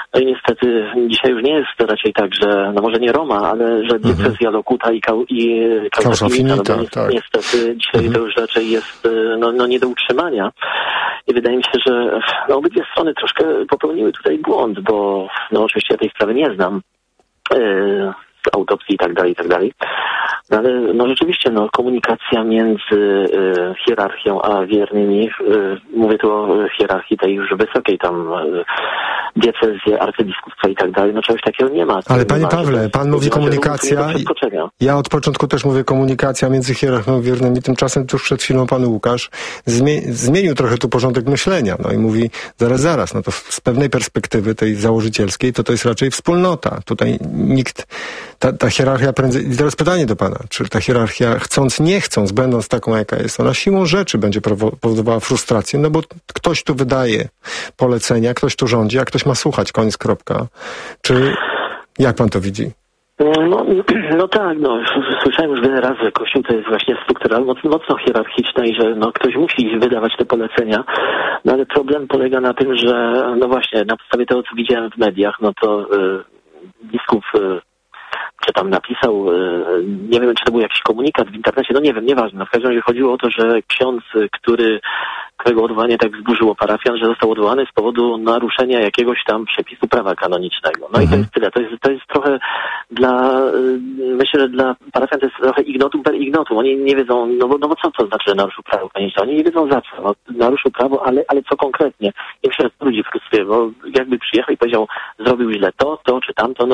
No i niestety dzisiaj już nie jest to raczej tak, że, no może nie Roma, ale że diecezja Locuta i Causa Finita, no tak. Niestety dzisiaj to już raczej jest no nie do utrzymania. I wydaje mi się, że no, obydwie strony troszkę popełniły tutaj błąd, bo no oczywiście ja tej sprawy nie znam. Z autopsji i tak dalej. No ale no rzeczywiście no komunikacja między hierarchią a wiernymi, mówię tu o hierarchii tej już wysokiej tam diecezje, arcybiskupstwa i tak dalej, no czegoś takiego nie ma. Ale panie Pawle, pan mówi komunikacja, ja od początku też mówię komunikacja między hierarchią a wiernymi, tymczasem tuż przed chwilą pan Łukasz zmienił trochę tu porządek myślenia, no i mówi zaraz, no to z pewnej perspektywy tej założycielskiej to jest raczej wspólnota. Tutaj nikt, ta hierarchia prędzej, i teraz pytanie do pana, czy ta hierarchia chcąc, nie chcąc, będąc taką jaka jest, ona siłą rzeczy będzie powodowała frustrację, no bo ktoś tu wydaje polecenia, ktoś tu rządzi, a ktoś ma słuchać, koniec, kropka. Czy jak pan to widzi? No tak, słyszałem już wiele razy, że Kościół to jest właśnie struktura mocno hierarchiczna i że no ktoś musi wydawać te polecenia, no ale problem polega na tym, że no właśnie na podstawie tego, co widziałem w mediach, no to biskup czy tam napisał, nie wiem, czy to był jakiś komunikat w internecie, no nie wiem, nieważne. W każdym razie chodziło o to, że ksiądz, którego odwołanie tak wzburzyło parafian, że został odwołany z powodu naruszenia jakiegoś tam przepisu prawa kanonicznego. No i to jest tyle. To jest trochę myślę, że dla parafian to jest trochę ignotum per ignotum. Oni nie wiedzą, no bo co to znaczy, że naruszył prawo kanoniczne? Oni nie wiedzą za co. No, naruszył prawo, ale co konkretnie? I myślę, że to ludzi frustruje, bo jakby przyjechał i powiedział, zrobił źle to czy tamto, no